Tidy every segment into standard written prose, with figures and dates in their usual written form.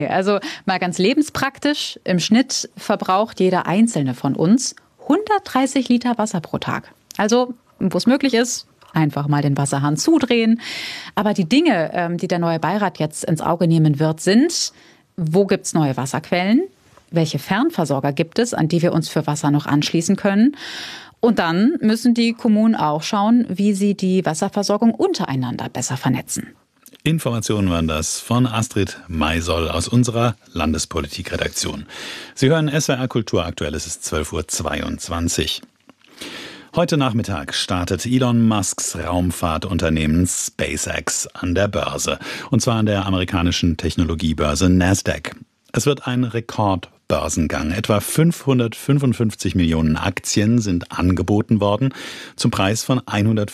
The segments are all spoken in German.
Also mal ganz lebenspraktisch, im Schnitt verbraucht jeder Einzelne von uns 130 Liter Wasser pro Tag. Also, wo es möglich ist, einfach mal den Wasserhahn zudrehen. Aber die Dinge, die der neue Beirat jetzt ins Auge nehmen wird, sind: Wo gibt es neue Wasserquellen? Welche Fernversorger gibt es, an die wir uns für Wasser noch anschließen können? Und dann müssen die Kommunen auch schauen, wie sie die Wasserversorgung untereinander besser vernetzen. Informationen waren das von Astrid Maisoll aus unserer Landespolitikredaktion. Sie hören SWR Kultur aktuell, es ist 12:22 Uhr. Heute Nachmittag startet Elon Musks Raumfahrtunternehmen SpaceX an der Börse. Und zwar an der amerikanischen Technologiebörse Nasdaq. Es wird ein Rekordbörsengang. Etwa 555 Millionen Aktien sind angeboten worden, zum Preis von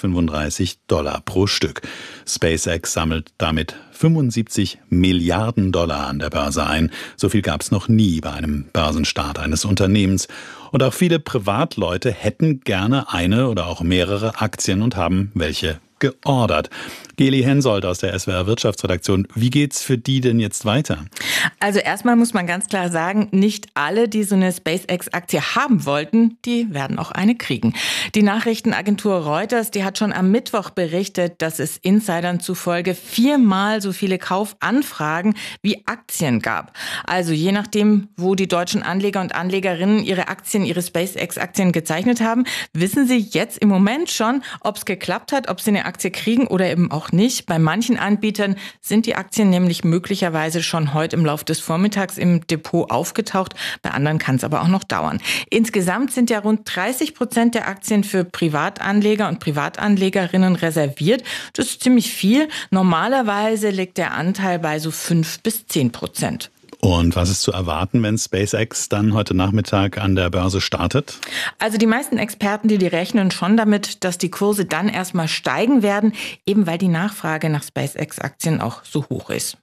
$135 pro Stück. SpaceX sammelt damit 75 Milliarden Dollar an der Börse ein. So viel gab es noch nie bei einem Börsenstart eines Unternehmens. Und auch viele Privatleute hätten gerne eine oder auch mehrere Aktien und haben welche geordert. Geli Hensoldt aus der SWR Wirtschaftsredaktion. Wie geht's für die denn jetzt weiter? Also erstmal muss man ganz klar sagen, nicht alle, die so eine SpaceX-Aktie haben wollten, die werden auch eine kriegen. Die Nachrichtenagentur Reuters, die hat schon am Mittwoch berichtet, dass es Insidern zufolge 4-mal so viele Kaufanfragen wie Aktien gab. Also je nachdem, wo die deutschen Anleger und Anlegerinnen ihre SpaceX-Aktien gezeichnet haben, wissen sie jetzt im Moment schon, ob es geklappt hat, ob sie eine Aktie kriegen oder eben auch nicht. Bei manchen Anbietern sind die Aktien nämlich möglicherweise schon heute im Laufe des Vormittags im Depot aufgetaucht. Bei anderen kann es aber auch noch dauern. Insgesamt sind ja rund 30% der Aktien für Privatanleger und Privatanlegerinnen reserviert. Das ist ziemlich viel. Normalerweise liegt der Anteil bei so 5-10%. Und was ist zu erwarten, wenn SpaceX dann heute Nachmittag an der Börse startet? Also die meisten Experten, die rechnen schon damit, dass die Kurse dann erstmal steigen werden, eben weil die Nachfrage nach SpaceX-Aktien auch so hoch ist.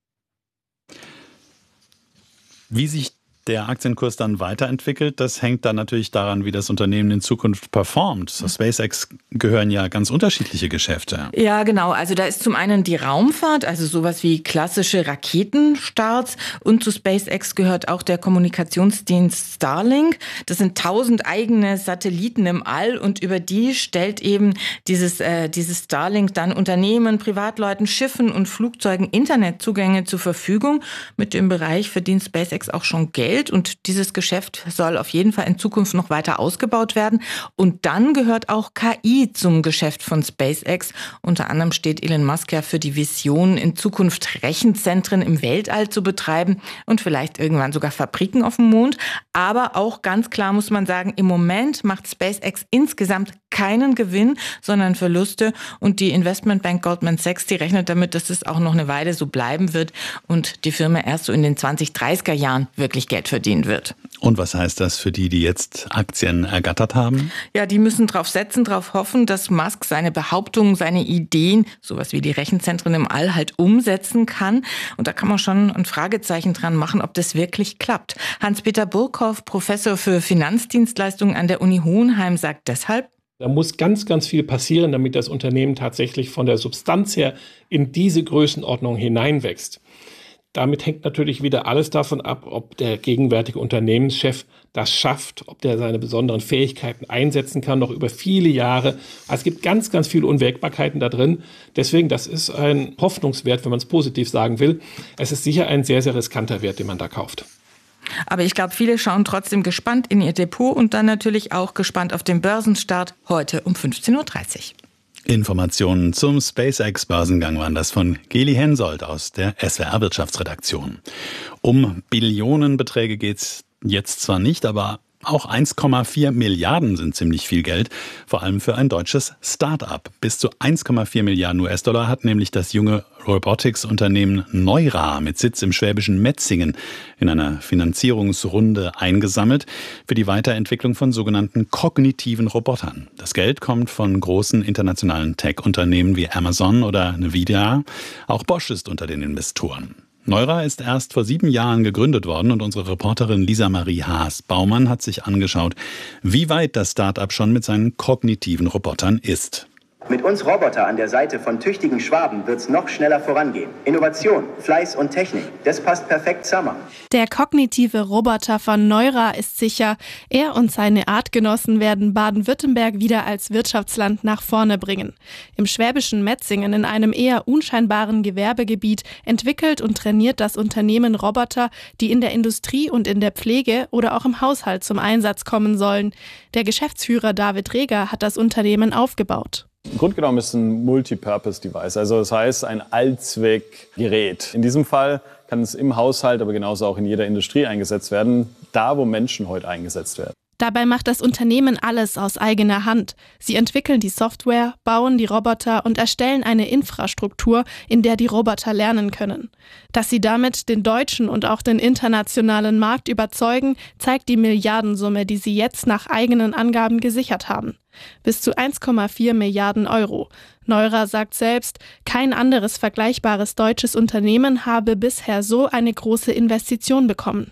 Wie sich der Aktienkurs dann weiterentwickelt, das hängt dann natürlich daran, wie das Unternehmen in Zukunft performt. Zu SpaceX gehören ja ganz unterschiedliche Geschäfte. Ja, genau. Also da ist zum einen die Raumfahrt, also sowas wie klassische Raketenstarts. Und zu SpaceX gehört auch der Kommunikationsdienst Starlink. Das sind 1000 eigene Satelliten im All und über die stellt eben dieses Starlink dann Unternehmen, Privatleuten, Schiffen und Flugzeugen Internetzugänge zur Verfügung. Mit dem Bereich verdient SpaceX auch schon Geld. Und dieses Geschäft soll auf jeden Fall in Zukunft noch weiter ausgebaut werden. Und dann gehört auch KI zum Geschäft von SpaceX. Unter anderem steht Elon Musk ja für die Vision, in Zukunft Rechenzentren im Weltall zu betreiben und vielleicht irgendwann sogar Fabriken auf dem Mond. Aber auch ganz klar muss man sagen, im Moment macht SpaceX insgesamt keinen Gewinn, sondern Verluste. Und die Investmentbank Goldman Sachs, die rechnet damit, dass es auch noch eine Weile so bleiben wird und die Firma erst so in den 2030er Jahren wirklich Geld verdienen wird. Und was heißt das für die jetzt Aktien ergattert haben? Ja, die müssen drauf setzen, drauf hoffen, dass Musk seine Behauptungen, seine Ideen, sowas wie die Rechenzentren im All halt umsetzen kann. Und da kann man schon ein Fragezeichen dran machen, ob das wirklich klappt. Hans-Peter Burkhoff, Professor für Finanzdienstleistungen an der Uni Hohenheim, sagt deshalb: Da muss ganz, ganz viel passieren, damit das Unternehmen tatsächlich von der Substanz her in diese Größenordnung hineinwächst. Damit hängt natürlich wieder alles davon ab, ob der gegenwärtige Unternehmenschef das schafft, ob der seine besonderen Fähigkeiten einsetzen kann, noch über viele Jahre. Also es gibt ganz, ganz viele Unwägbarkeiten da drin. Deswegen, das ist ein Hoffnungswert, wenn man es positiv sagen will. Es ist sicher ein sehr, sehr riskanter Wert, den man da kauft. Aber ich glaube, viele schauen trotzdem gespannt in ihr Depot und dann natürlich auch gespannt auf den Börsenstart heute um 15:30 Uhr. Informationen zum SpaceX-Börsengang waren das von Geli Hensoldt aus der SWR Wirtschaftsredaktion. Um Billionenbeträge geht's jetzt zwar nicht, aber auch 1,4 Milliarden sind ziemlich viel Geld, vor allem für ein deutsches Start-up. Bis zu 1,4 Milliarden US-Dollar hat nämlich das junge Robotics-Unternehmen Neura mit Sitz im schwäbischen Metzingen in einer Finanzierungsrunde eingesammelt für die Weiterentwicklung von sogenannten kognitiven Robotern. Das Geld kommt von großen internationalen Tech-Unternehmen wie Amazon oder Nvidia. Auch Bosch ist unter den Investoren. Neura ist erst vor 7 Jahren gegründet worden und unsere Reporterin Lisa-Marie Haas-Baumann hat sich angeschaut, wie weit das Start-up schon mit seinen kognitiven Robotern ist. Mit uns Roboter an der Seite von tüchtigen Schwaben wird's noch schneller vorangehen. Innovation, Fleiß und Technik, das passt perfekt zusammen. Der kognitive Roboter von Neura ist sicher, er und seine Artgenossen werden Baden-Württemberg wieder als Wirtschaftsland nach vorne bringen. Im schwäbischen Metzingen, in einem eher unscheinbaren Gewerbegebiet, entwickelt und trainiert das Unternehmen Roboter, die in der Industrie und in der Pflege oder auch im Haushalt zum Einsatz kommen sollen. Der Geschäftsführer David Reger hat das Unternehmen aufgebaut. Im Grunde genommen ist es ein Multipurpose-Device, also das heißt ein Allzweckgerät. In diesem Fall kann es im Haushalt, aber genauso auch in jeder Industrie eingesetzt werden, da wo Menschen heute eingesetzt werden. Dabei macht das Unternehmen alles aus eigener Hand. Sie entwickeln die Software, bauen die Roboter und erstellen eine Infrastruktur, in der die Roboter lernen können. Dass sie damit den deutschen und auch den internationalen Markt überzeugen, zeigt die Milliardensumme, die sie jetzt nach eigenen Angaben gesichert haben. Bis zu 1,4 Milliarden Euro. Neura sagt selbst, kein anderes vergleichbares deutsches Unternehmen habe bisher so eine große Investition bekommen.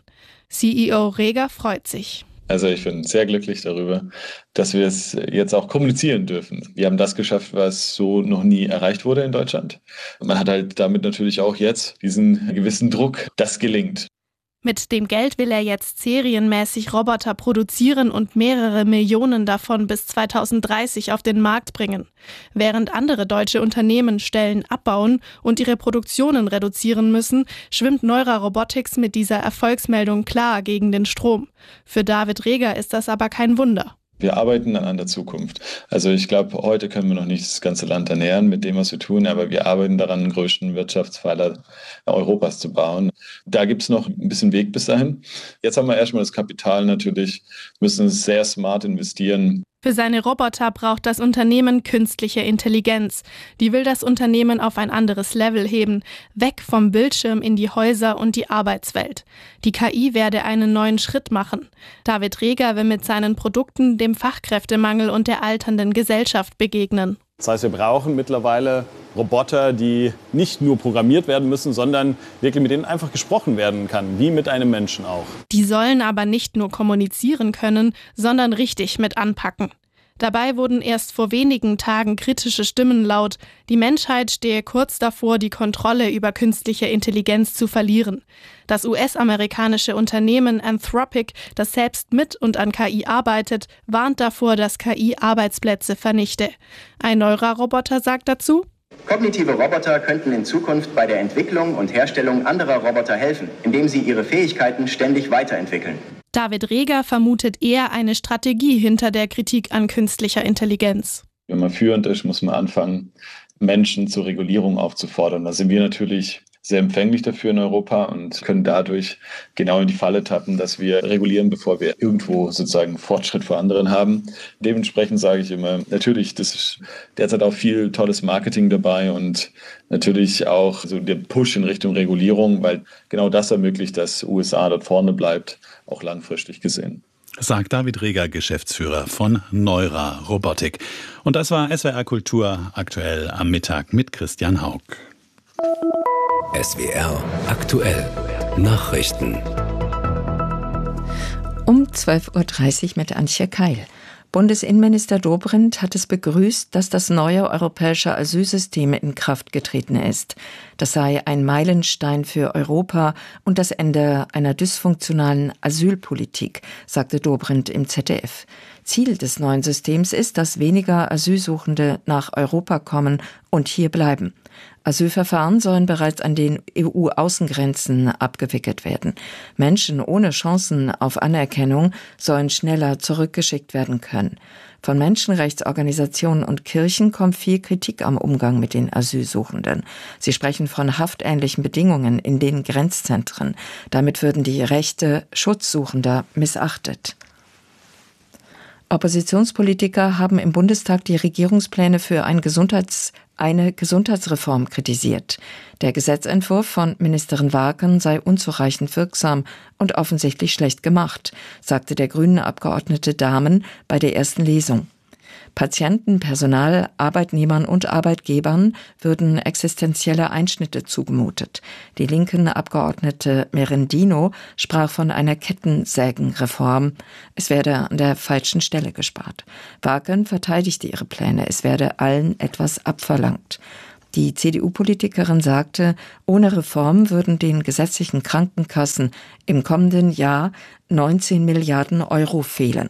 CEO Reger freut sich. Also ich bin sehr glücklich darüber, dass wir es jetzt auch kommunizieren dürfen. Wir haben das geschafft, was so noch nie erreicht wurde in Deutschland. Man hat halt damit natürlich auch jetzt diesen gewissen Druck, das gelingt. Mit dem Geld will er jetzt serienmäßig Roboter produzieren und mehrere Millionen davon bis 2030 auf den Markt bringen. Während andere deutsche Unternehmen Stellen abbauen und ihre Produktionen reduzieren müssen, schwimmt Neura Robotics mit dieser Erfolgsmeldung klar gegen den Strom. Für David Reger ist das aber kein Wunder. Wir arbeiten an der Zukunft. Also ich glaube, heute können wir noch nicht das ganze Land ernähren mit dem, was wir tun, aber wir arbeiten daran, den größten Wirtschaftspfeiler Europas zu bauen. Da gibt es noch ein bisschen Weg bis dahin. Jetzt haben wir erstmal das Kapital natürlich, müssen sehr smart investieren. Für seine Roboter braucht das Unternehmen künstliche Intelligenz. Die will das Unternehmen auf ein anderes Level heben, weg vom Bildschirm in die Häuser und die Arbeitswelt. Die KI werde einen neuen Schritt machen. David Reger will mit seinen Produkten dem Fachkräftemangel und der alternden Gesellschaft begegnen. Das heißt, wir brauchen mittlerweile Roboter, die nicht nur programmiert werden müssen, sondern wirklich mit denen einfach gesprochen werden kann, wie mit einem Menschen auch. Die sollen aber nicht nur kommunizieren können, sondern richtig mit anpacken. Dabei wurden erst vor wenigen Tagen kritische Stimmen laut. Die Menschheit stehe kurz davor, die Kontrolle über künstliche Intelligenz zu verlieren. Das US-amerikanische Unternehmen Anthropic, das selbst mit und an KI arbeitet, warnt davor, dass KI Arbeitsplätze vernichte. Ein Neura-Roboter sagt dazu: Kognitive Roboter könnten in Zukunft bei der Entwicklung und Herstellung anderer Roboter helfen, indem sie ihre Fähigkeiten ständig weiterentwickeln. David Reger vermutet eher eine Strategie hinter der Kritik an künstlicher Intelligenz. Wenn man führend ist, muss man anfangen, Menschen zur Regulierung aufzufordern. Da sind wir natürlich sehr empfänglich dafür in Europa und können dadurch genau in die Falle tappen, dass wir regulieren, bevor wir irgendwo sozusagen Fortschritt vor anderen haben. Dementsprechend sage ich immer, natürlich, das ist derzeit auch viel tolles Marketing dabei und natürlich auch so der Push in Richtung Regulierung, weil genau das ermöglicht, dass USA dort vorne bleibt, auch langfristig gesehen. Sagt David Reger, Geschäftsführer von Neura Robotik. Und das war SWR Kultur aktuell am Mittag mit Christian Haug. SWR aktuell Nachrichten. Um 12.30 Uhr mit Antje Keil. Bundesinnenminister Dobrindt hat es begrüßt, dass das neue europäische Asylsystem in Kraft getreten ist. Das sei ein Meilenstein für Europa und das Ende einer dysfunktionalen Asylpolitik, sagte Dobrindt im ZDF. Ziel des neuen Systems ist, dass weniger Asylsuchende nach Europa kommen und hier bleiben. Asylverfahren sollen bereits an den EU-Außengrenzen abgewickelt werden. Menschen ohne Chancen auf Anerkennung sollen schneller zurückgeschickt werden können. Von Menschenrechtsorganisationen und Kirchen kommt viel Kritik am Umgang mit den Asylsuchenden. Sie sprechen von haftähnlichen Bedingungen in den Grenzzentren. Damit würden die Rechte Schutzsuchender missachtet. Oppositionspolitiker haben im Bundestag die Regierungspläne für eine Gesundheitsreform kritisiert. Der Gesetzentwurf von Ministerin Wagen sei unzureichend wirksam und offensichtlich schlecht gemacht, sagte der grüne Abgeordnete Dahmen bei der ersten Lesung. Patienten, Personal, Arbeitnehmern und Arbeitgebern würden existenzielle Einschnitte zugemutet. Die linken Abgeordnete Merendino sprach von einer Kettensägenreform. Es werde an der falschen Stelle gespart. Wagen verteidigte ihre Pläne. Es werde allen etwas abverlangt. Die CDU-Politikerin sagte, ohne Reform würden den gesetzlichen Krankenkassen im kommenden Jahr 19 Milliarden Euro fehlen.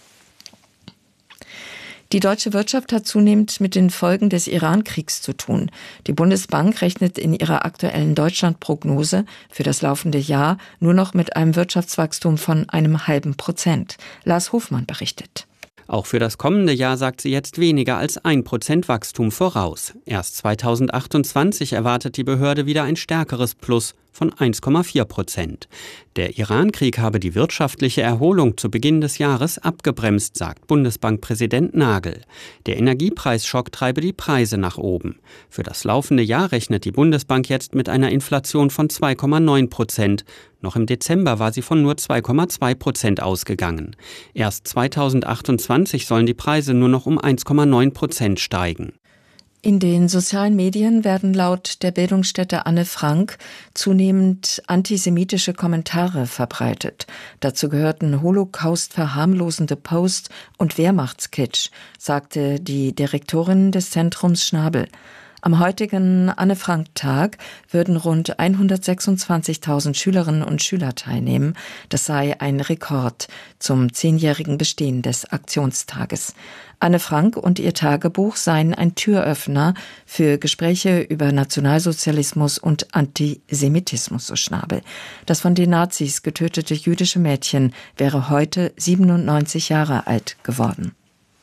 Die deutsche Wirtschaft hat zunehmend mit den Folgen des Iran-Kriegs zu tun. Die Bundesbank rechnet in ihrer aktuellen Deutschland-Prognose für das laufende Jahr nur noch mit einem Wirtschaftswachstum von 0,5%. Lars Hofmann berichtet. Auch für das kommende Jahr sagt sie jetzt weniger als 1% Wachstum voraus. Erst 2028 erwartet die Behörde wieder ein stärkeres Plus von 1,4%. Der Iran-Krieg habe die wirtschaftliche Erholung zu Beginn des Jahres abgebremst, sagt Bundesbankpräsident Nagel. Der Energiepreisschock treibe die Preise nach oben. Für das laufende Jahr rechnet die Bundesbank jetzt mit einer Inflation von 2,9%. Noch im Dezember war sie von nur 2,2% ausgegangen. Erst 2028 sollen die Preise nur noch um 1,9% steigen. In den sozialen Medien werden laut der Bildungsstätte Anne Frank zunehmend antisemitische Kommentare verbreitet. Dazu gehörten Holocaust verharmlosende Posts und Wehrmachtskitsch, sagte die Direktorin des Zentrums Schnabel. Am heutigen Anne-Frank-Tag würden rund 126.000 Schülerinnen und Schüler teilnehmen. Das sei ein Rekord zum 10-jährigen Bestehen des Aktionstages. Anne Frank und ihr Tagebuch seien ein Türöffner für Gespräche über Nationalsozialismus und Antisemitismus, so Schnabel. Das von den Nazis getötete jüdische Mädchen wäre heute 97 Jahre alt geworden.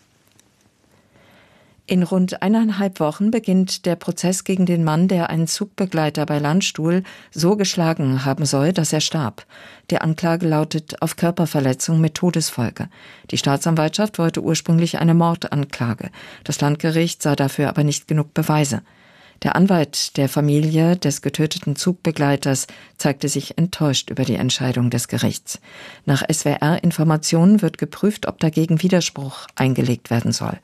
In rund 1,5 Wochen beginnt der Prozess gegen den Mann, der einen Zugbegleiter bei Landstuhl so geschlagen haben soll, dass er starb. Die Anklage lautet auf Körperverletzung mit Todesfolge. Die Staatsanwaltschaft wollte ursprünglich eine Mordanklage. Das Landgericht sah dafür aber nicht genug Beweise. Der Anwalt der Familie des getöteten Zugbegleiters zeigte sich enttäuscht über die Entscheidung des Gerichts. Nach SWR-Informationen wird geprüft, ob dagegen Widerspruch eingelegt werden soll.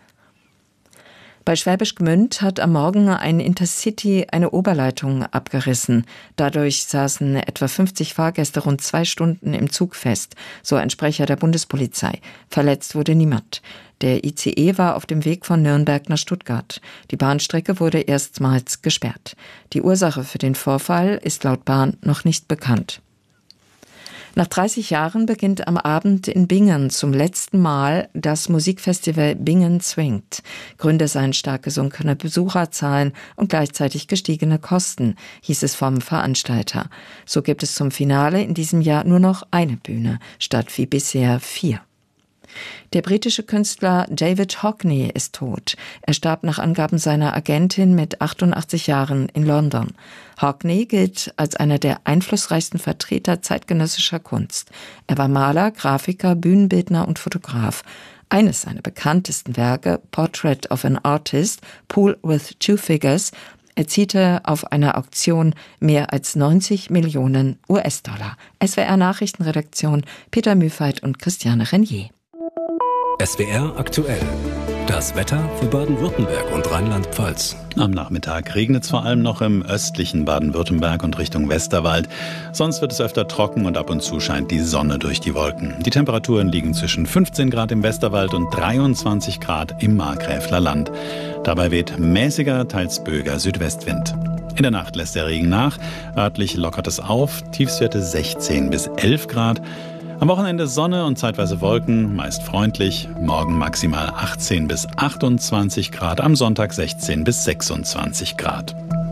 Bei Schwäbisch Gmünd hat am Morgen ein Intercity eine Oberleitung abgerissen. Dadurch saßen etwa 50 Fahrgäste rund 2 Stunden im Zug fest, so ein Sprecher der Bundespolizei. Verletzt wurde niemand. Der ICE war auf dem Weg von Nürnberg nach Stuttgart. Die Bahnstrecke wurde erstmals gesperrt. Die Ursache für den Vorfall ist laut Bahn noch nicht bekannt. Nach 30 Jahren beginnt am Abend in Bingen zum letzten Mal das Musikfestival Bingen Swingt. Gründe seien stark gesunkene Besucherzahlen und gleichzeitig gestiegene Kosten, hieß es vom Veranstalter. So gibt es zum Finale in diesem Jahr nur noch eine Bühne, statt wie bisher 4. Der britische Künstler David Hockney ist tot. Er starb nach Angaben seiner Agentin mit 88 Jahren in London. Hockney gilt als einer der einflussreichsten Vertreter zeitgenössischer Kunst. Er war Maler, Grafiker, Bühnenbildner und Fotograf. Eines seiner bekanntesten Werke, Portrait of an Artist, Pool with Two Figures, erzielte auf einer Auktion mehr als 90 Millionen US-Dollar. SWR Nachrichtenredaktion Peter Mühlfeit und Christiane Renier. SWR aktuell. Das Wetter für Baden-Württemberg und Rheinland-Pfalz. Am Nachmittag regnet es vor allem noch im östlichen Baden-Württemberg und Richtung Westerwald. Sonst wird es öfter trocken und ab und zu scheint die Sonne durch die Wolken. Die Temperaturen liegen zwischen 15 Grad im Westerwald und 23 Grad im Markgräfler Land. Dabei weht mäßiger, teils böiger Südwestwind. In der Nacht lässt der Regen nach. Örtlich lockert es auf. Tiefstwerte 16 bis 11 Grad. Am Wochenende Sonne und zeitweise Wolken, meist freundlich. Morgen maximal 18 bis 28 Grad, am Sonntag 16 bis 26 Grad.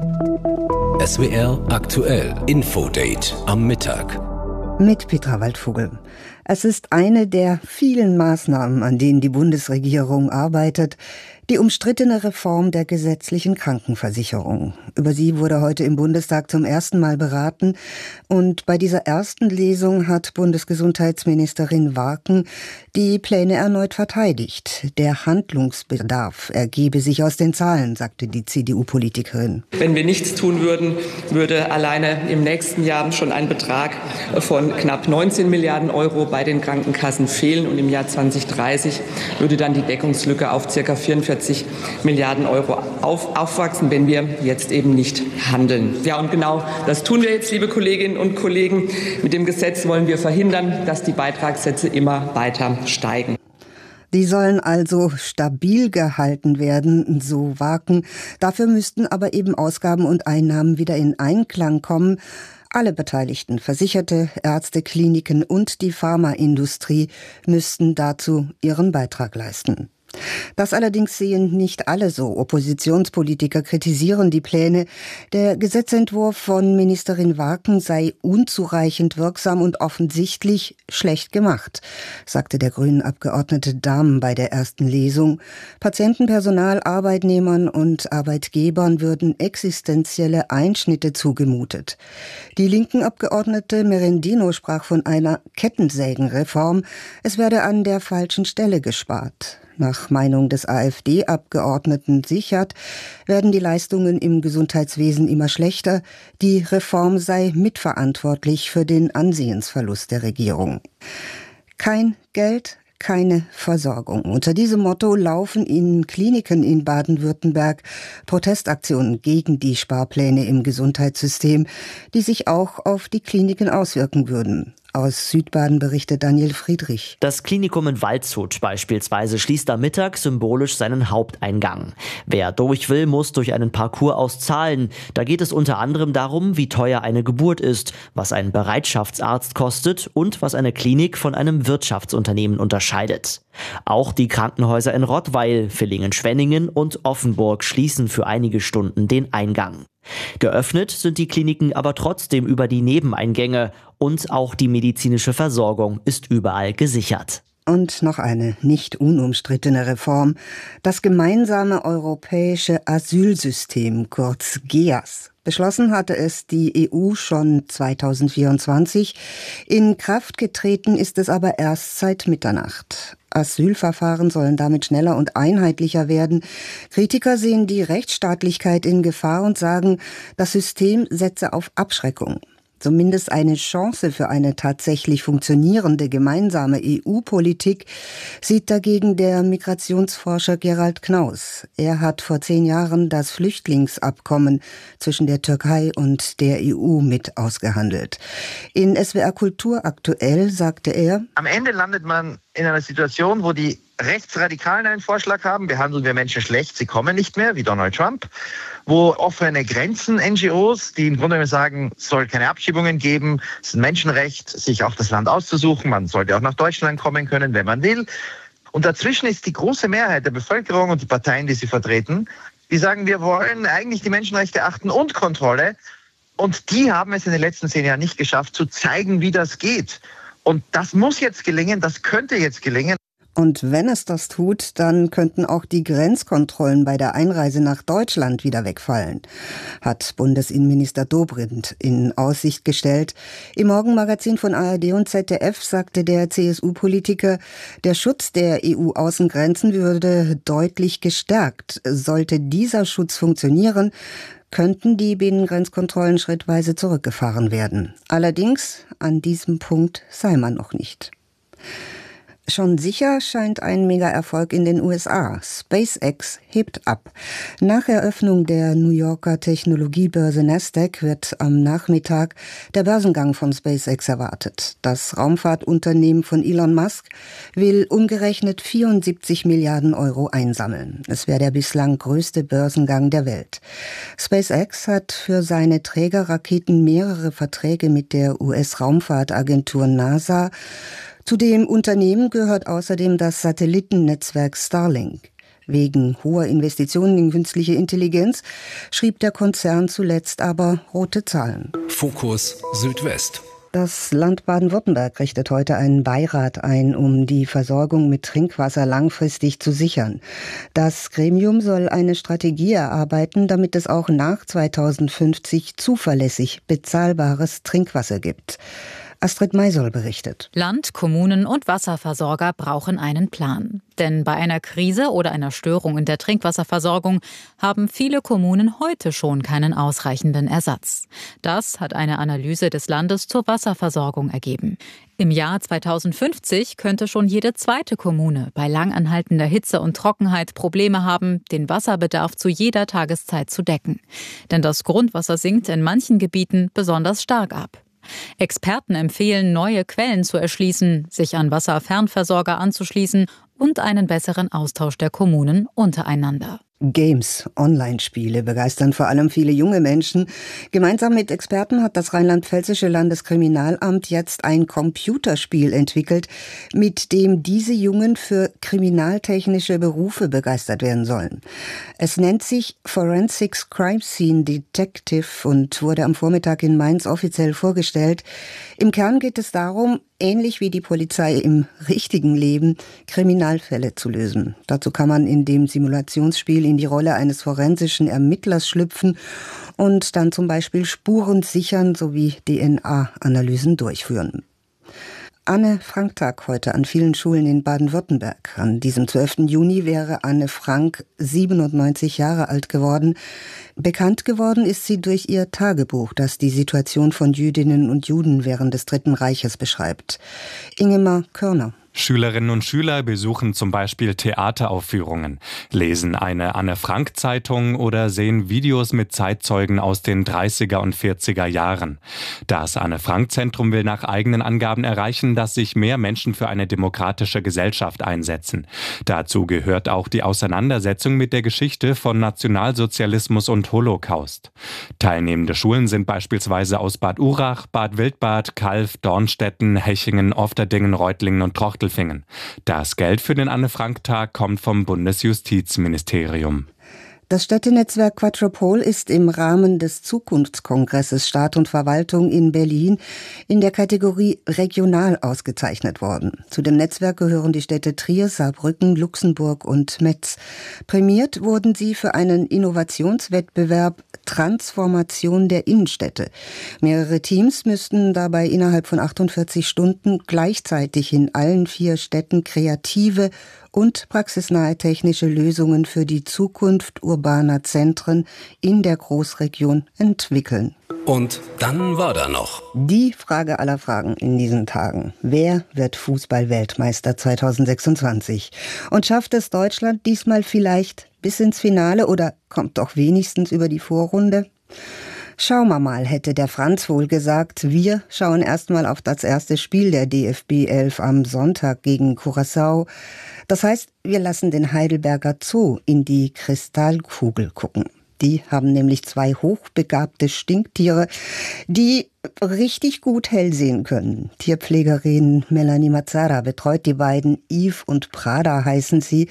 SWR aktuell Infodate am Mittag. Mit Petra Waldvogel. Es ist eine der vielen Maßnahmen, an denen die Bundesregierung arbeitet, Die umstrittene Reform der gesetzlichen Krankenversicherung. Über sie wurde heute im Bundestag zum ersten Mal beraten. Und bei dieser ersten Lesung hat Bundesgesundheitsministerin Warken die Pläne erneut verteidigt. Der Handlungsbedarf ergebe sich aus den Zahlen, sagte die CDU-Politikerin. Wenn wir nichts tun würden, würde alleine im nächsten Jahr schon ein Betrag von knapp 19 Milliarden Euro bei den Krankenkassen fehlen. Und im Jahr 2030 würde dann die Deckungslücke auf ca. 44 Milliarden Euro aufwachsen, wenn wir jetzt eben nicht handeln. Ja, und genau das tun wir jetzt, liebe Kolleginnen und Kollegen. Mit dem Gesetz wollen wir verhindern, dass die Beitragssätze immer weiter steigen. Die sollen also stabil gehalten werden, so Warken. Dafür müssten aber eben Ausgaben und Einnahmen wieder in Einklang kommen. Alle Beteiligten, Versicherte, Ärzte, Kliniken und die Pharmaindustrie müssten dazu ihren Beitrag leisten. Das allerdings sehen nicht alle so. Oppositionspolitiker kritisieren die Pläne. Der Gesetzentwurf von Ministerin Warken sei unzureichend wirksam und offensichtlich schlecht gemacht, sagte der Grünen-Abgeordnete Dahm bei der ersten Lesung. Patienten, Personal, Arbeitnehmern und Arbeitgebern würden existenzielle Einschnitte zugemutet. Die linken Abgeordnete Merendino sprach von einer Kettensägenreform. Es werde an der falschen Stelle gespart. Nach Meinung des AfD-Abgeordneten Sichert werden die Leistungen im Gesundheitswesen immer schlechter. Die Reform sei mitverantwortlich für den Ansehensverlust der Regierung. Kein Geld, keine Versorgung. Unter diesem Motto laufen in Kliniken in Baden-Württemberg Protestaktionen gegen die Sparpläne im Gesundheitssystem, die sich auch auf die Kliniken auswirken würden. Aus Südbaden berichtet Daniel Friedrich. Das Klinikum in Waldshut beispielsweise schließt am Mittag symbolisch seinen Haupteingang. Wer durch will, muss durch einen Parcours auszahlen. Da geht es unter anderem darum, wie teuer eine Geburt ist, was ein Bereitschaftsarzt kostet und was eine Klinik von einem Wirtschaftsunternehmen unterscheidet. Auch die Krankenhäuser in Rottweil, Villingen-Schwenningen und Offenburg schließen für einige Stunden den Eingang. Geöffnet sind die Kliniken aber trotzdem über die Nebeneingänge und auch die medizinische Versorgung ist überall gesichert. Und noch eine nicht unumstrittene Reform. Das gemeinsame europäische Asylsystem, kurz GEAS. Beschlossen hatte es die EU schon 2024. In Kraft getreten ist es aber erst seit Mitternacht. Asylverfahren sollen damit schneller und einheitlicher werden. Kritiker sehen die Rechtsstaatlichkeit in Gefahr und sagen, das System setze auf Abschreckung. Zumindest eine Chance für eine tatsächlich funktionierende gemeinsame EU-Politik sieht dagegen der Migrationsforscher Gerald Knaus. Er hat vor 10 Jahren das Flüchtlingsabkommen zwischen der Türkei und der EU mit ausgehandelt. In SWR Kultur aktuell sagte er: Am Ende landet man in einer Situation, wo die Rechtsradikalen einen Vorschlag haben, behandeln wir Menschen schlecht, sie kommen nicht mehr, wie Donald Trump. Wo offene Grenzen, NGOs, die im Grunde sagen, es soll keine Abschiebungen geben, es ist ein Menschenrecht, sich auch das Land auszusuchen, man sollte auch nach Deutschland kommen können, wenn man will. Und dazwischen ist die große Mehrheit der Bevölkerung und die Parteien, die sie vertreten, die sagen, wir wollen eigentlich die Menschenrechte achten und Kontrolle. Und die haben es in den letzten 10 Jahren nicht geschafft, zu zeigen, wie das geht. Und das muss jetzt gelingen, das könnte jetzt gelingen. Und wenn es das tut, dann könnten auch die Grenzkontrollen bei der Einreise nach Deutschland wieder wegfallen, hat Bundesinnenminister Dobrindt in Aussicht gestellt. Im Morgenmagazin von ARD und ZDF sagte der CSU-Politiker, der Schutz der EU-Außengrenzen würde deutlich gestärkt. Sollte dieser Schutz funktionieren, könnten die Binnengrenzkontrollen schrittweise zurückgefahren werden. Allerdings, an diesem Punkt sei man noch nicht. Schon sicher scheint ein Mega-Erfolg in den USA. SpaceX hebt ab. Nach Eröffnung der New Yorker Technologiebörse Nasdaq wird am Nachmittag der Börsengang von SpaceX erwartet. Das Raumfahrtunternehmen von Elon Musk will umgerechnet 74 Milliarden Euro einsammeln. Es wäre der bislang größte Börsengang der Welt. SpaceX hat für seine Trägerraketen mehrere Verträge mit der US-Raumfahrtagentur NASA. Zu dem Unternehmen gehört außerdem das Satellitennetzwerk Starlink. Wegen hoher Investitionen in künstliche Intelligenz schrieb der Konzern zuletzt aber rote Zahlen. Fokus Südwest. Das Land Baden-Württemberg richtet heute einen Beirat ein, um die Versorgung mit Trinkwasser langfristig zu sichern. Das Gremium soll eine Strategie erarbeiten, damit es auch nach 2050 zuverlässig bezahlbares Trinkwasser gibt. Astrid Maisol berichtet. Land, Kommunen und Wasserversorger brauchen einen Plan. Denn bei einer Krise oder einer Störung in der Trinkwasserversorgung haben viele Kommunen heute schon keinen ausreichenden Ersatz. Das hat eine Analyse des Landes zur Wasserversorgung ergeben. Im Jahr 2050 könnte schon jede zweite Kommune bei langanhaltender Hitze und Trockenheit Probleme haben, den Wasserbedarf zu jeder Tageszeit zu decken. Denn das Grundwasser sinkt in manchen Gebieten besonders stark ab. Experten empfehlen, neue Quellen zu erschließen, sich an Wasserfernversorger anzuschließen und einen besseren Austausch der Kommunen untereinander. Games, Online-Spiele begeistern vor allem viele junge Menschen. Gemeinsam mit Experten hat das Rheinland-Pfälzische Landeskriminalamt jetzt ein Computerspiel entwickelt, mit dem diese Jungen für kriminaltechnische Berufe begeistert werden sollen. Es nennt sich Forensics Crime Scene Detective und wurde am Vormittag in Mainz offiziell vorgestellt. Im Kern geht es darum, ähnlich wie die Polizei im richtigen Leben, Kriminalfälle zu lösen. Dazu kann man in dem Simulationsspiel in die Rolle eines forensischen Ermittlers schlüpfen und dann zum Beispiel Spuren sichern sowie DNA-Analysen durchführen. Anne-Frank-Tag heute an vielen Schulen in Baden-Württemberg. An diesem 12. Juni wäre Anne Frank 97 Jahre alt geworden. Bekannt geworden ist sie durch ihr Tagebuch, das die Situation von Jüdinnen und Juden während des Dritten Reiches beschreibt. Ingemar Körner. Schülerinnen und Schüler besuchen zum Beispiel Theateraufführungen, lesen eine Anne-Frank-Zeitung oder sehen Videos mit Zeitzeugen aus den 30er und 40er Jahren. Das Anne-Frank-Zentrum will nach eigenen Angaben erreichen, dass sich mehr Menschen für eine demokratische Gesellschaft einsetzen. Dazu gehört auch die Auseinandersetzung mit der Geschichte von Nationalsozialismus und Holocaust. Teilnehmende Schulen sind beispielsweise aus Bad Urach, Bad Wildbad, Calw, Dornstetten, Hechingen, Ofterdingen, Reutlingen und Trachtelfingen. Das Geld für den Anne-Frank-Tag kommt vom Bundesjustizministerium. Das Städtenetzwerk Quatropol ist im Rahmen des Zukunftskongresses Staat und Verwaltung in Berlin in der Kategorie Regional ausgezeichnet worden. Zu dem Netzwerk gehören die Städte Trier, Saarbrücken, Luxemburg und Metz. Prämiert wurden sie für einen Innovationswettbewerb Transformation der Innenstädte. Mehrere Teams müssten dabei innerhalb von 48 Stunden gleichzeitig in allen 4 Städten kreative und praxisnahe technische Lösungen für die Zukunft urbaner Zentren in der Großregion entwickeln. Und dann war da noch die Frage aller Fragen in diesen Tagen. Wer wird Fußball-Weltmeister 2026? Und schafft es Deutschland diesmal vielleicht bis ins Finale oder kommt doch wenigstens über die Vorrunde? Schauen wir mal, hätte der Franz wohl gesagt. Wir schauen erstmal auf das erste Spiel der DFB 11 am Sonntag gegen Curaçao. Das heißt, wir lassen den Heidelberger Zoo in die Kristallkugel gucken. Die haben nämlich 2 hochbegabte Stinktiere, die richtig gut hell sehen können. Tierpflegerin Melanie Mazzara betreut die beiden. Yves und Prada heißen sie.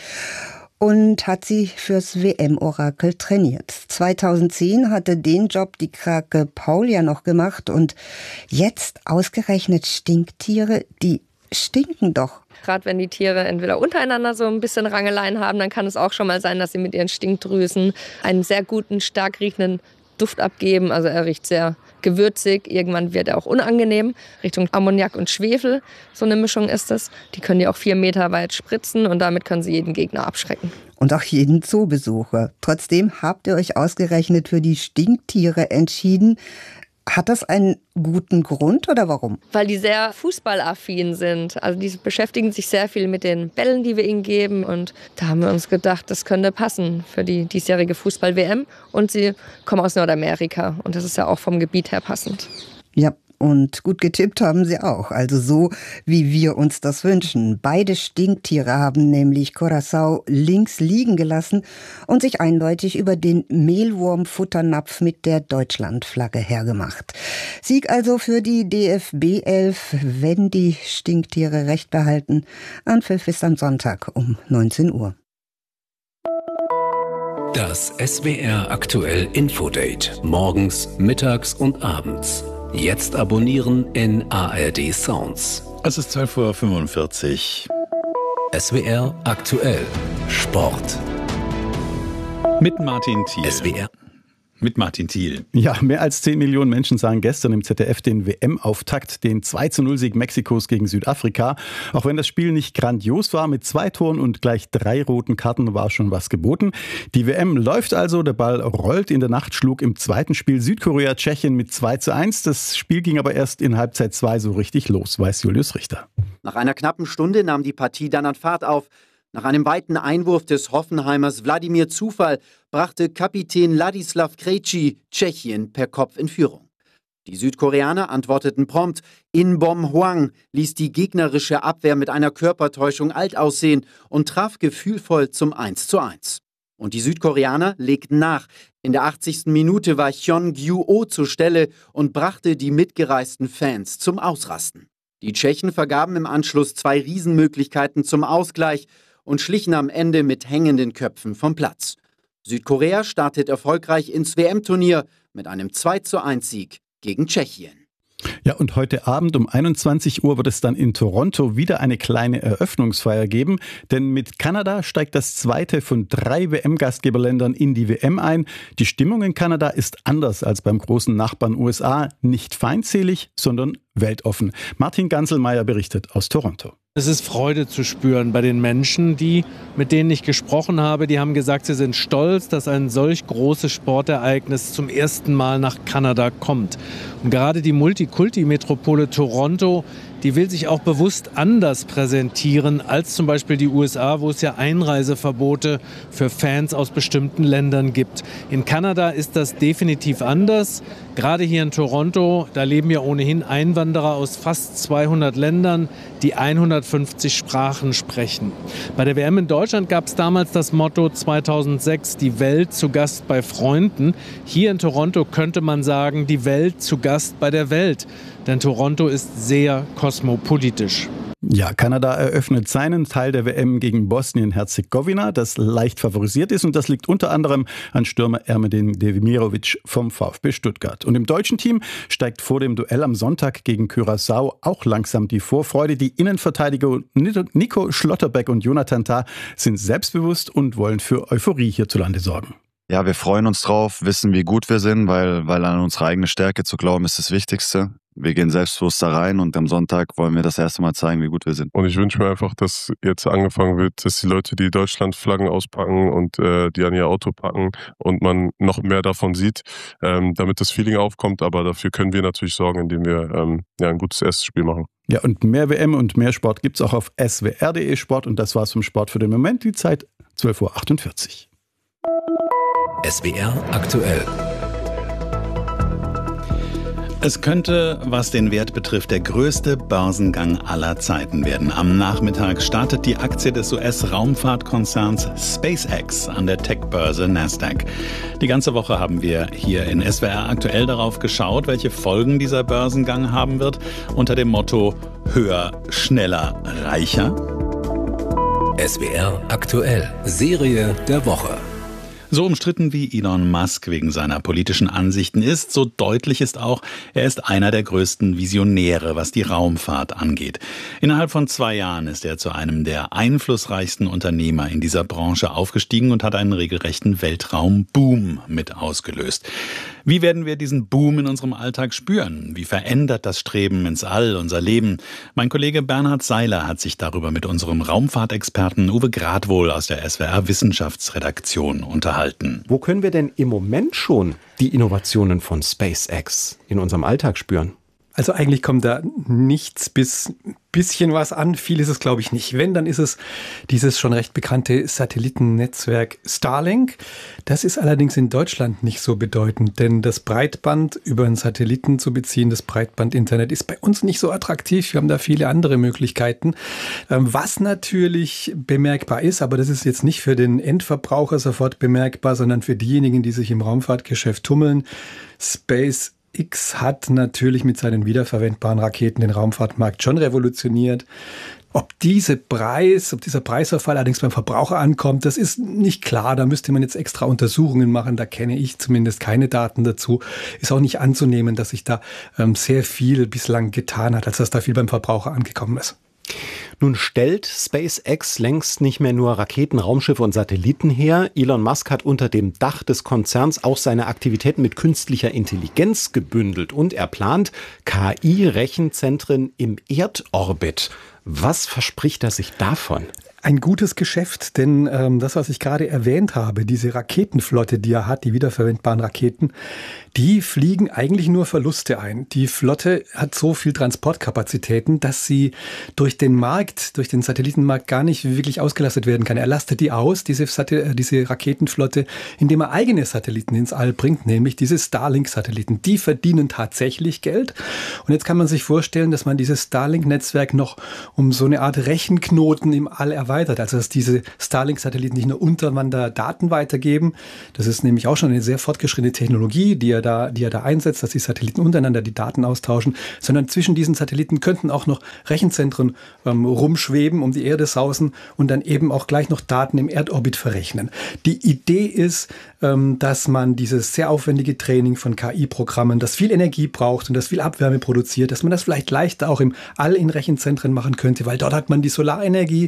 Und hat sie fürs WM-Orakel trainiert. 2010 hatte den Job die Krake Paul ja noch gemacht und jetzt ausgerechnet Stinktiere, die stinken doch. Gerade wenn die Tiere entweder untereinander so ein bisschen Rangeleien haben, dann kann es auch schon mal sein, dass sie mit ihren Stinkdrüsen einen sehr guten, stark riechenden Duft abgeben. Also er riecht sehr gewürzig. Irgendwann wird er auch unangenehm, Richtung Ammoniak und Schwefel. So eine Mischung ist es. Die können die auch 4 Meter weit spritzen und damit können sie jeden Gegner abschrecken. Und auch jeden Zoobesucher. Trotzdem habt ihr euch ausgerechnet für die Stinktiere entschieden. Hat das einen guten Grund oder warum? Weil die sehr fußballaffin sind. Also die beschäftigen sich sehr viel mit den Bällen, die wir ihnen geben. Und da haben wir uns gedacht, das könnte passen für die diesjährige Fußball-WM. Und sie kommen aus Nordamerika. Und das ist ja auch vom Gebiet her passend. Ja. Und gut getippt haben sie auch, also so, wie wir uns das wünschen. Beide Stinktiere haben nämlich Curaçao links liegen gelassen und sich eindeutig über den Mehlwurmfutternapf mit der Deutschlandflagge hergemacht. Sieg also für die DFB 11, wenn die Stinktiere recht behalten. Anpfiff ist am Sonntag um 19 Uhr. Das SWR aktuell Infodate. Morgens, mittags und abends. Jetzt abonnieren in ARD Sounds. Es ist 12:45 Uhr. SWR aktuell. Sport. Mit Martin Thiel. SWR. Mit Martin Thiel. Ja, mehr als 10 Millionen Menschen sahen gestern im ZDF den WM-Auftakt, den 2:0-Sieg Mexikos gegen Südafrika. Auch wenn das Spiel nicht grandios war, mit 2 Toren und gleich 3 roten Karten war schon was geboten. Die WM läuft also, der Ball rollt. In der Nacht schlug im zweiten Spiel Südkorea Tschechien mit 2:1. Das Spiel ging aber erst in Halbzeit 2 so richtig los, weiß Julius Richter. Nach einer knappen Stunde nahm die Partie dann an Fahrt auf. Nach einem weiten Einwurf des Hoffenheimers Wladimir Zufall brachte Kapitän Ladislav Krejci Tschechien per Kopf in Führung. Die Südkoreaner antworteten prompt. Inbom Hwang ließ die gegnerische Abwehr mit einer Körpertäuschung alt aussehen und traf gefühlvoll zum 1:1. Und die Südkoreaner legten nach. In der 80. Minute war Hyun Gyu-oh zur Stelle und brachte die mitgereisten Fans zum Ausrasten. Die Tschechen vergaben im Anschluss 2 Riesenmöglichkeiten zum Ausgleich und schlichen am Ende mit hängenden Köpfen vom Platz. Südkorea startet erfolgreich ins WM-Turnier mit einem 2:1-Sieg gegen Tschechien. Ja, und heute Abend um 21 Uhr wird es dann in Toronto wieder eine kleine Eröffnungsfeier geben, denn mit Kanada steigt das zweite von 3 WM-Gastgeberländern in die WM ein. Die Stimmung in Kanada ist anders als beim großen Nachbarn USA, nicht feindselig, sondern weltoffen. Martin Ganselmeier berichtet aus Toronto. Es ist Freude zu spüren bei den Menschen, mit denen ich gesprochen habe. Die haben gesagt, sie sind stolz, dass ein solch großes Sportereignis zum ersten Mal nach Kanada kommt. Und gerade die Multikulti-Metropole Toronto, die will sich auch bewusst anders präsentieren als zum Beispiel die USA, wo es ja Einreiseverbote für Fans aus bestimmten Ländern gibt. In Kanada ist das definitiv anders. Gerade hier in Toronto, da leben ja ohnehin Einwanderer aus fast 200 Ländern, die 150 Sprachen sprechen. Bei der WM in Deutschland gab es damals das Motto 2006, die Welt zu Gast bei Freunden. Hier in Toronto könnte man sagen, die Welt zu Gast bei der Welt. Denn Toronto ist sehr kosmopolitisch. Ja, Kanada eröffnet seinen Teil der WM gegen Bosnien-Herzegowina, das leicht favorisiert ist. Und das liegt unter anderem an Stürmer Ermedin Demirovic vom VfB Stuttgart. Und im deutschen Team steigt vor dem Duell am Sonntag gegen Curaçao auch langsam die Vorfreude. Die Innenverteidiger Nico Schlotterbeck und Jonathan Tah sind selbstbewusst und wollen für Euphorie hierzulande sorgen. Ja, wir freuen uns drauf, wissen, wie gut wir sind, weil an unsere eigene Stärke zu glauben, ist das Wichtigste. Wir gehen selbstbewusst da rein und am Sonntag wollen wir das erste Mal zeigen, wie gut wir sind. Und ich wünsche mir einfach, dass jetzt angefangen wird, dass die Leute die Deutschlandflaggen auspacken und die an ihr Auto packen und man noch mehr davon sieht, damit das Feeling aufkommt. Aber dafür können wir natürlich sorgen, indem wir ein gutes erstes Spiel machen. Ja, und mehr WM und mehr Sport gibt's auch auf swr.de Sport. Und das war's vom Sport für den Moment. Die Zeit 12:48 Uhr. SWR aktuell. Es könnte, was den Wert betrifft, der größte Börsengang aller Zeiten werden. Am Nachmittag startet die Aktie des US-Raumfahrtkonzerns SpaceX an der Tech-Börse Nasdaq. Die ganze Woche haben wir hier in SWR aktuell darauf geschaut, welche Folgen dieser Börsengang haben wird, unter dem Motto höher, schneller, reicher. SWR aktuell, Serie der Woche. So umstritten wie Elon Musk wegen seiner politischen Ansichten ist, so deutlich ist auch, er ist einer der größten Visionäre, was die Raumfahrt angeht. Innerhalb von 2 Jahren ist er zu einem der einflussreichsten Unternehmer in dieser Branche aufgestiegen und hat einen regelrechten Weltraumboom mit ausgelöst. Wie werden wir diesen Boom in unserem Alltag spüren? Wie verändert das Streben ins All unser Leben? Mein Kollege Bernhard Seiler hat sich darüber mit unserem Raumfahrtexperten Uwe Gradwohl aus der SWR Wissenschaftsredaktion unterhalten. Wo können wir denn im Moment schon die Innovationen von SpaceX in unserem Alltag spüren? Also eigentlich kommt da nichts bis bisschen was an. Viel ist es, glaube ich, nicht. Wenn, dann ist es dieses schon recht bekannte Satellitennetzwerk Starlink. Das ist allerdings in Deutschland nicht so bedeutend, denn das Breitband über einen Satelliten zu beziehen, das Breitband-Internet, ist bei uns nicht so attraktiv. Wir haben da viele andere Möglichkeiten. Was natürlich bemerkbar ist, aber das ist jetzt nicht für den Endverbraucher sofort bemerkbar, sondern für diejenigen, die sich im Raumfahrtgeschäft tummeln. SpaceX SpaceX hat natürlich mit seinen wiederverwendbaren Raketen den Raumfahrtmarkt schon revolutioniert. Ob dieser Preisverfall allerdings beim Verbraucher ankommt, das ist nicht klar. Da müsste man jetzt extra Untersuchungen machen. Da kenne ich zumindest keine Daten dazu. Ist auch nicht anzunehmen, dass sich da sehr viel bislang getan hat, als dass da viel beim Verbraucher angekommen ist. Nun stellt SpaceX längst nicht mehr nur Raketen, Raumschiffe und Satelliten her. Elon Musk hat unter dem Dach des Konzerns auch seine Aktivitäten mit künstlicher Intelligenz gebündelt und er plant KI-Rechenzentren im Erdorbit. Was verspricht er sich davon? Ein gutes Geschäft, denn das, was ich gerade erwähnt habe, diese Raketenflotte, die er hat, die wiederverwendbaren Raketen, die fliegen eigentlich nur Verluste ein. Die Flotte hat so viel Transportkapazitäten, dass sie durch den Satellitenmarkt gar nicht wirklich ausgelastet werden kann. Er lastet die aus, diese Raketenflotte, indem er eigene Satelliten ins All bringt, nämlich diese Starlink-Satelliten. Die verdienen tatsächlich Geld. Und jetzt kann man sich vorstellen, dass man dieses Starlink-Netzwerk noch um so eine Art Rechenknoten im All erweitert. Also dass diese Starlink-Satelliten nicht nur untereinander Daten weitergeben. Das ist nämlich auch schon eine sehr fortgeschrittene Technologie, die er da einsetzt, dass die Satelliten untereinander die Daten austauschen, sondern zwischen diesen Satelliten könnten auch noch Rechenzentren rumschweben, um die Erde sausen und dann eben auch gleich noch Daten im Erdorbit verrechnen. Die Idee ist, dass man dieses sehr aufwendige Training von KI-Programmen, das viel Energie braucht und das viel Abwärme produziert, dass man das vielleicht leichter auch im All in Rechenzentren machen könnte, weil dort hat man die Solarenergie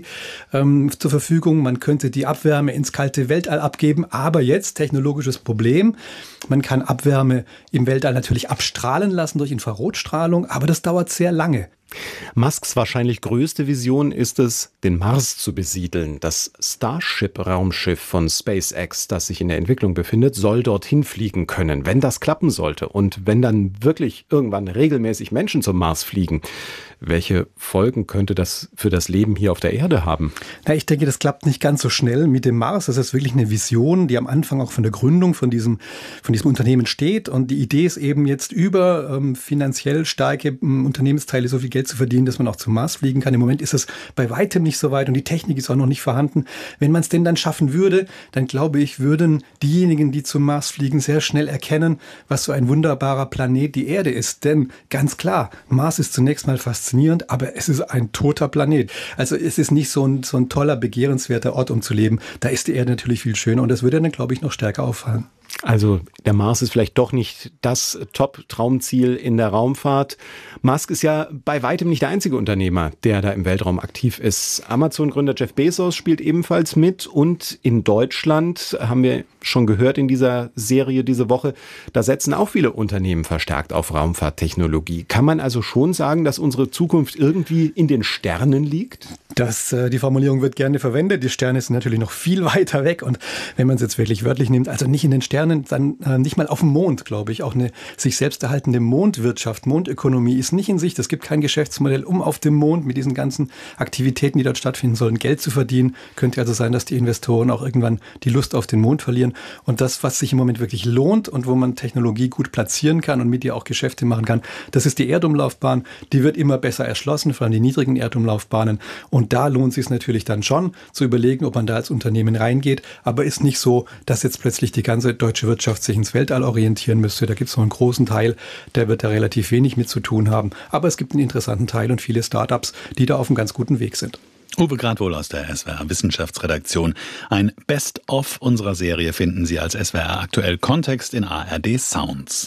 zur Verfügung, man könnte die Abwärme ins kalte Weltall abgeben, aber jetzt technologisches Problem, man kann Abwärme im Weltall natürlich abstrahlen lassen durch Infrarotstrahlung, aber das dauert sehr lange. Musks wahrscheinlich größte Vision ist es, den Mars zu besiedeln. Das Starship-Raumschiff von SpaceX, das sich in der Entwicklung befindet, soll dorthin fliegen können, wenn das klappen sollte. Und wenn dann wirklich irgendwann regelmäßig Menschen zum Mars fliegen, welche Folgen könnte das für das Leben hier auf der Erde haben? Na, ich denke, das klappt nicht ganz so schnell mit dem Mars. Das ist wirklich eine Vision, die am Anfang auch von der Gründung von diesem Unternehmen steht. Und die Idee ist eben jetzt über finanziell starke Unternehmensteile so viel Geld zu verdienen, dass man auch zum Mars fliegen kann. Im Moment ist es bei weitem nicht so weit und die Technik ist auch noch nicht vorhanden. Wenn man es denn dann schaffen würde, dann glaube ich, würden diejenigen, die zum Mars fliegen, sehr schnell erkennen, was so ein wunderbarer Planet die Erde ist. Denn ganz klar, Mars ist zunächst mal faszinierend, aber es ist ein toter Planet. Also es ist nicht so ein toller, begehrenswerter Ort, um zu leben. Da ist die Erde natürlich viel schöner und das würde dann, glaube ich, noch stärker auffallen. Also der Mars ist vielleicht doch nicht das Top-Traumziel in der Raumfahrt. Musk ist ja bei weitem nicht der einzige Unternehmer, der da im Weltraum aktiv ist. Amazon-Gründer Jeff Bezos spielt ebenfalls mit und in Deutschland, haben wir schon gehört in dieser Serie diese Woche, da setzen auch viele Unternehmen verstärkt auf Raumfahrttechnologie. Kann man also schon sagen, dass unsere Zukunft irgendwie in den Sternen liegt? Die Formulierung wird gerne verwendet. Die Sterne sind natürlich noch viel weiter weg und wenn man es jetzt wirklich wörtlich nimmt, also nicht in den Sternen, dann nicht mal auf dem Mond, glaube ich. Auch eine sich selbst erhaltende Mondwirtschaft, Mondökonomie ist nicht in Sicht. Es gibt kein Geschäftsmodell, um auf dem Mond mit diesen ganzen Aktivitäten, die dort stattfinden sollen, Geld zu verdienen. Könnte also sein, dass die Investoren auch irgendwann die Lust auf den Mond verlieren. Und das, was sich im Moment wirklich lohnt und wo man Technologie gut platzieren kann und mit ihr auch Geschäfte machen kann, das ist die Erdumlaufbahn. Die wird immer besser erschlossen, vor allem die niedrigen Erdumlaufbahnen. Und da lohnt es sich natürlich dann schon zu überlegen, ob man da als Unternehmen reingeht. Aber ist nicht so, dass jetzt plötzlich die ganze deutsche Wirtschaft sich ins Weltall orientieren müsste. Da gibt es noch einen großen Teil, der wird da relativ wenig mit zu tun haben. Aber es gibt einen interessanten Teil und viele Startups, die da auf einem ganz guten Weg sind. Uwe Gradwohl aus der SWR Wissenschaftsredaktion. Ein Best-of unserer Serie finden Sie als SWR aktuell Kontext in ARD Sounds.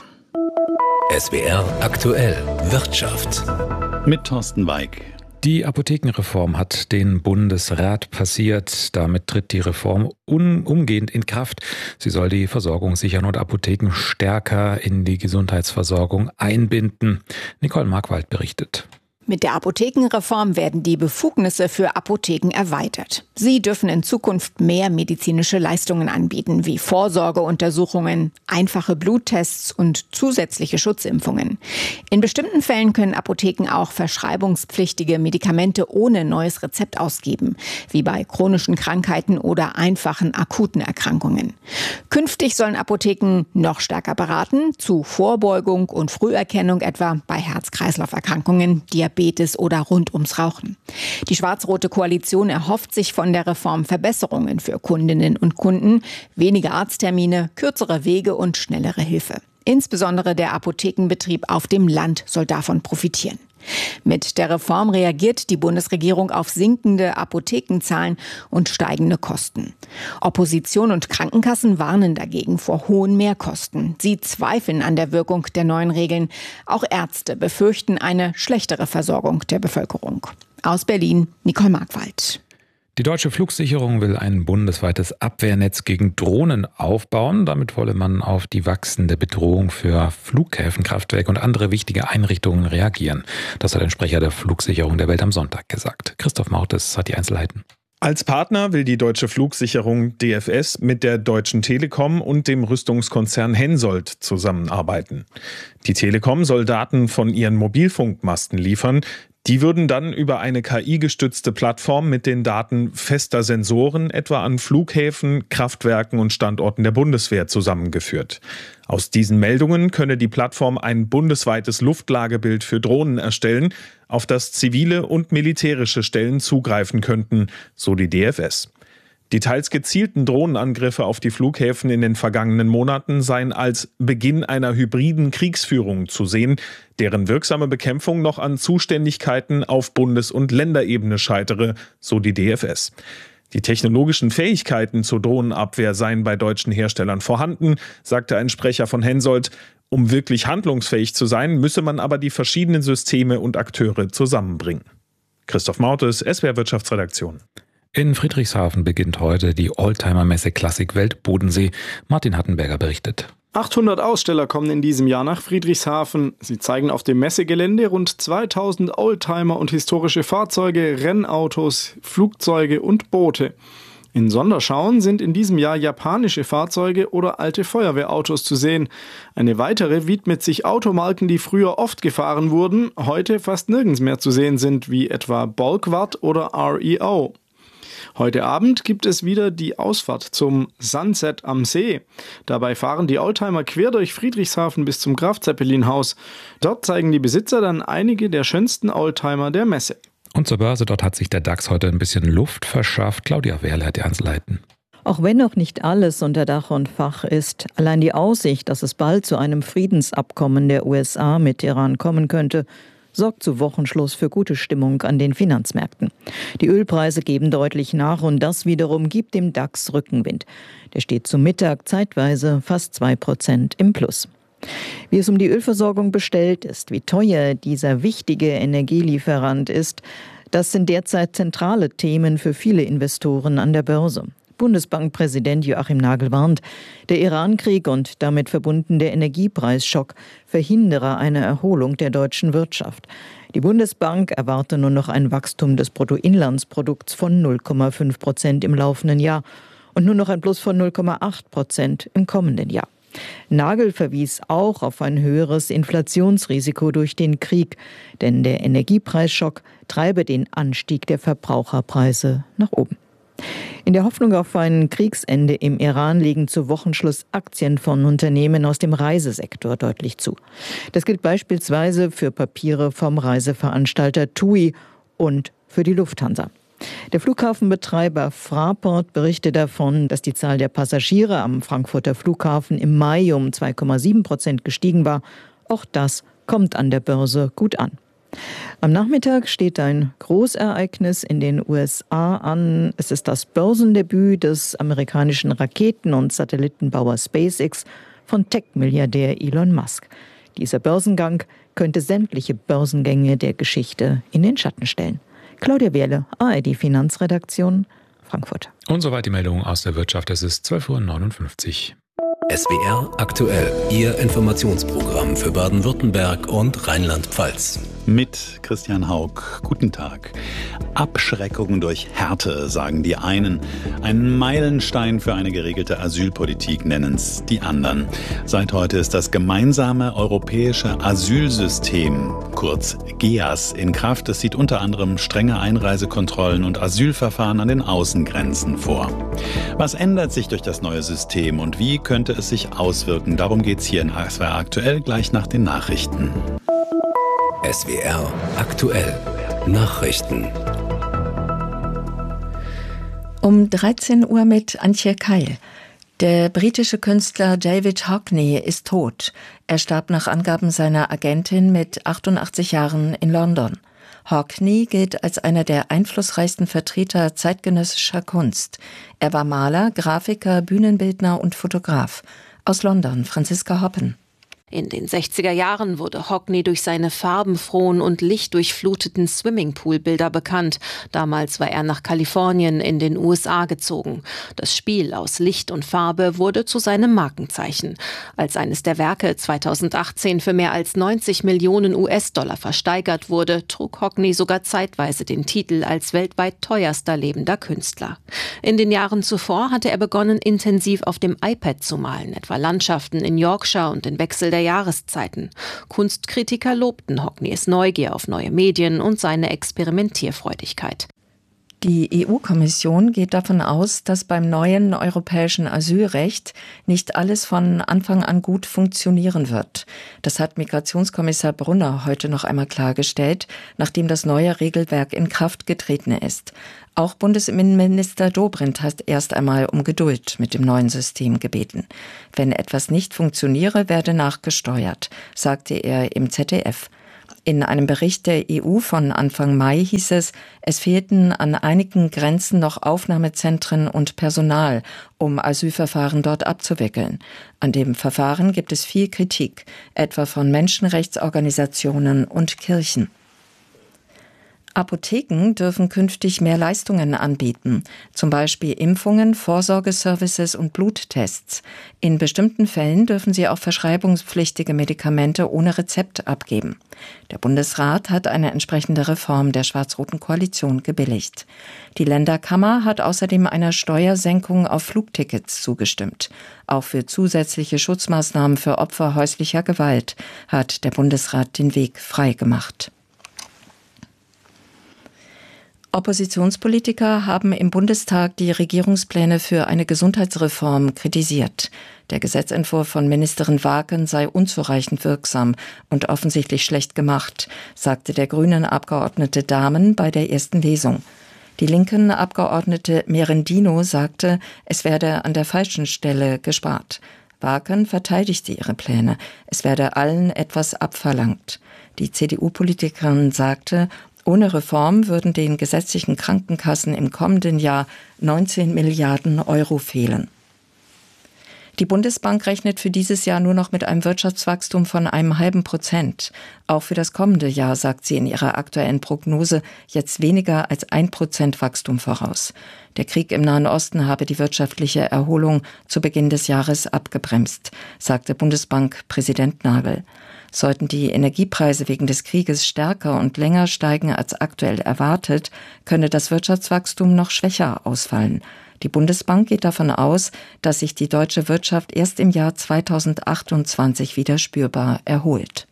SWR aktuell Wirtschaft. Mit Thorsten Weig. Die Apothekenreform hat den Bundesrat passiert. Damit tritt die Reform umgehend in Kraft. Sie soll die Versorgung sichern und Apotheken stärker in die Gesundheitsversorgung einbinden. Nicole Markwald berichtet. Mit der Apothekenreform werden die Befugnisse für Apotheken erweitert. Sie dürfen in Zukunft mehr medizinische Leistungen anbieten, wie Vorsorgeuntersuchungen, einfache Bluttests und zusätzliche Schutzimpfungen. In bestimmten Fällen können Apotheken auch verschreibungspflichtige Medikamente ohne neues Rezept ausgeben, wie bei chronischen Krankheiten oder einfachen akuten Erkrankungen. Künftig sollen Apotheken noch stärker beraten, zu Vorbeugung und Früherkennung etwa bei Herz-Kreislauf-Erkrankungen, Diabetes oder rund ums Rauchen. Die schwarz-rote Koalition erhofft sich von der Reform Verbesserungen für Kundinnen und Kunden, weniger Arzttermine, kürzere Wege und schnellere Hilfe. Insbesondere der Apothekenbetrieb auf dem Land soll davon profitieren. Mit der Reform reagiert die Bundesregierung auf sinkende Apothekenzahlen und steigende Kosten. Opposition und Krankenkassen warnen dagegen vor hohen Mehrkosten. Sie zweifeln an der Wirkung der neuen Regeln. Auch Ärzte befürchten eine schlechtere Versorgung der Bevölkerung. Aus Berlin, Nicole Markwald. Die deutsche Flugsicherung will ein bundesweites Abwehrnetz gegen Drohnen aufbauen. Damit wolle man auf die wachsende Bedrohung für Flughäfen, Kraftwerke und andere wichtige Einrichtungen reagieren. Das hat ein Sprecher der Flugsicherung der Welt am Sonntag gesagt. Christoph Maurtes hat die Einzelheiten. Als Partner will die deutsche Flugsicherung DFS mit der Deutschen Telekom und dem Rüstungskonzern Hensoldt zusammenarbeiten. Die Telekom soll Daten von ihren Mobilfunkmasten liefern. Die würden dann über eine KI-gestützte Plattform mit den Daten fester Sensoren etwa an Flughäfen, Kraftwerken und Standorten der Bundeswehr zusammengeführt. Aus diesen Meldungen könne die Plattform ein bundesweites Luftlagebild für Drohnen erstellen, auf das zivile und militärische Stellen zugreifen könnten, so die DFS. Die teils gezielten Drohnenangriffe auf die Flughäfen in den vergangenen Monaten seien als Beginn einer hybriden Kriegsführung zu sehen, deren wirksame Bekämpfung noch an Zuständigkeiten auf Bundes- und Länderebene scheitere, so die DFS. Die technologischen Fähigkeiten zur Drohnenabwehr seien bei deutschen Herstellern vorhanden, sagte ein Sprecher von Hensoldt. Um wirklich handlungsfähig zu sein, müsse man aber die verschiedenen Systeme und Akteure zusammenbringen. Christoph Maurtes, SWR Wirtschaftsredaktion. In Friedrichshafen beginnt heute die Oldtimer-Messe Klassik Welt Bodensee. Martin Hattenberger berichtet. 800 Aussteller kommen in diesem Jahr nach Friedrichshafen. Sie zeigen auf dem Messegelände rund 2000 Oldtimer und historische Fahrzeuge, Rennautos, Flugzeuge und Boote. In Sonderschauen sind in diesem Jahr japanische Fahrzeuge oder alte Feuerwehrautos zu sehen. Eine weitere widmet sich Automarken, die früher oft gefahren wurden, heute fast nirgends mehr zu sehen sind, wie etwa Bolkwart oder REO. Heute Abend gibt es wieder die Ausfahrt zum Sunset am See. Dabei fahren die Oldtimer quer durch Friedrichshafen bis zum Graf Zeppelin-Haus. Dort zeigen die Besitzer dann einige der schönsten Oldtimer der Messe. Und zur Börse, dort hat sich der DAX heute ein bisschen Luft verschafft. Claudia Wehrle hat die Einzelheiten. Auch wenn noch nicht alles unter Dach und Fach ist, allein die Aussicht, dass es bald zu einem Friedensabkommen der USA mit Iran kommen könnte, sorgt zu Wochenschluss für gute Stimmung an den Finanzmärkten. Die Ölpreise geben deutlich nach und das wiederum gibt dem DAX Rückenwind. Der steht zum Mittag zeitweise fast 2% im Plus. Wie es um die Ölversorgung bestellt ist, wie teuer dieser wichtige Energielieferant ist, das sind derzeit zentrale Themen für viele Investoren an der Börse. Bundesbankpräsident Joachim Nagel warnt, der Irankrieg und damit verbunden der Energiepreisschock verhindere eine Erholung der deutschen Wirtschaft. Die Bundesbank erwarte nur noch ein Wachstum des Bruttoinlandsprodukts von 0,5% im laufenden Jahr und nur noch ein Plus von 0,8% im kommenden Jahr. Nagel verwies auch auf ein höheres Inflationsrisiko durch den Krieg, denn der Energiepreisschock treibe den Anstieg der Verbraucherpreise nach oben. In der Hoffnung auf ein Kriegsende im Iran legen zu Wochenschluss Aktien von Unternehmen aus dem Reisesektor deutlich zu. Das gilt beispielsweise für Papiere vom Reiseveranstalter TUI und für die Lufthansa. Der Flughafenbetreiber Fraport berichtet davon, dass die Zahl der Passagiere am Frankfurter Flughafen im Mai um 2,7% gestiegen war. Auch das kommt an der Börse gut an. Am Nachmittag steht ein Großereignis in den USA an. Es ist das Börsendebüt des amerikanischen Raketen- und Satellitenbauers SpaceX von Tech-Milliardär Elon Musk. Dieser Börsengang könnte sämtliche Börsengänge der Geschichte in den Schatten stellen. Claudia Wehrle, ARD Finanzredaktion, Frankfurt. Und soweit die Meldung aus der Wirtschaft. Es ist 12:59 Uhr. SWR aktuell, Ihr Informationsprogramm für Baden-Württemberg und Rheinland-Pfalz. Mit Christian Haug. Guten Tag. Abschreckung durch Härte, sagen die einen. Ein Meilenstein für eine geregelte Asylpolitik nennen es die anderen. Seit heute ist das gemeinsame europäische Asylsystem, kurz GEAS, in Kraft. Es sieht unter anderem strenge Einreisekontrollen und Asylverfahren an den Außengrenzen vor. Was ändert sich durch das neue System und wie könnte es sich auswirken? Darum geht es hier in SWR aktuell gleich nach den Nachrichten. SWR aktuell Nachrichten. Um 13 Uhr mit Antje Keil. Der britische Künstler David Hockney ist tot. Er starb nach Angaben seiner Agentin mit 88 Jahren in London. Hockney gilt als einer der einflussreichsten Vertreter zeitgenössischer Kunst. Er war Maler, Grafiker, Bühnenbildner und Fotograf. Aus London, Franziska Hoppen. In den 60er Jahren wurde Hockney durch seine farbenfrohen und lichtdurchfluteten Swimmingpool-Bilder bekannt. Damals war er nach Kalifornien in den USA gezogen. Das Spiel aus Licht und Farbe wurde zu seinem Markenzeichen. Als eines der Werke 2018 für mehr als 90 Millionen US-Dollar versteigert wurde, trug Hockney sogar zeitweise den Titel als weltweit teuerster lebender Künstler. In den Jahren zuvor hatte er begonnen, intensiv auf dem iPad zu malen, etwa Landschaften in Yorkshire und den Wechsel der Jahreszeiten. Kunstkritiker lobten Hockneys Neugier auf neue Medien und seine Experimentierfreudigkeit. Die EU-Kommission geht davon aus, dass beim neuen europäischen Asylrecht nicht alles von Anfang an gut funktionieren wird. Das hat Migrationskommissar Brunner heute noch einmal klargestellt, nachdem das neue Regelwerk in Kraft getreten ist. Auch Bundesinnenminister Dobrindt hat erst einmal um Geduld mit dem neuen System gebeten. Wenn etwas nicht funktioniere, werde nachgesteuert, sagte er im ZDF. In einem Bericht der EU von Anfang Mai hieß es, es fehlten an einigen Grenzen noch Aufnahmezentren und Personal, um Asylverfahren dort abzuwickeln. An dem Verfahren gibt es viel Kritik, etwa von Menschenrechtsorganisationen und Kirchen. Apotheken dürfen künftig mehr Leistungen anbieten, zum Beispiel Impfungen, Vorsorgeservices und Bluttests. In bestimmten Fällen dürfen sie auch verschreibungspflichtige Medikamente ohne Rezept abgeben. Der Bundesrat hat eine entsprechende Reform der schwarz-roten Koalition gebilligt. Die Länderkammer hat außerdem einer Steuersenkung auf Flugtickets zugestimmt. Auch für zusätzliche Schutzmaßnahmen für Opfer häuslicher Gewalt hat der Bundesrat den Weg freigemacht. Oppositionspolitiker haben im Bundestag die Regierungspläne für eine Gesundheitsreform kritisiert. Der Gesetzentwurf von Ministerin Waken sei unzureichend wirksam und offensichtlich schlecht gemacht, sagte der grünen Abgeordnete Dahmen bei der ersten Lesung. Die linken Abgeordnete Merendino sagte, es werde an der falschen Stelle gespart. Waken verteidigte ihre Pläne. Es werde allen etwas abverlangt. Die CDU-Politikerin sagte, ohne Reform würden den gesetzlichen Krankenkassen im kommenden Jahr 19 Milliarden Euro fehlen. Die Bundesbank rechnet für dieses Jahr nur noch mit einem Wirtschaftswachstum von 0,5%. Auch für das kommende Jahr sagt sie in ihrer aktuellen Prognose jetzt weniger als 1% Wachstum voraus. Der Krieg im Nahen Osten habe die wirtschaftliche Erholung zu Beginn des Jahres abgebremst, sagte Bundesbankpräsident Nagel. Sollten die Energiepreise wegen des Krieges stärker und länger steigen als aktuell erwartet, könne das Wirtschaftswachstum noch schwächer ausfallen. Die Bundesbank geht davon aus, dass sich die deutsche Wirtschaft erst im Jahr 2028 wieder spürbar erholt.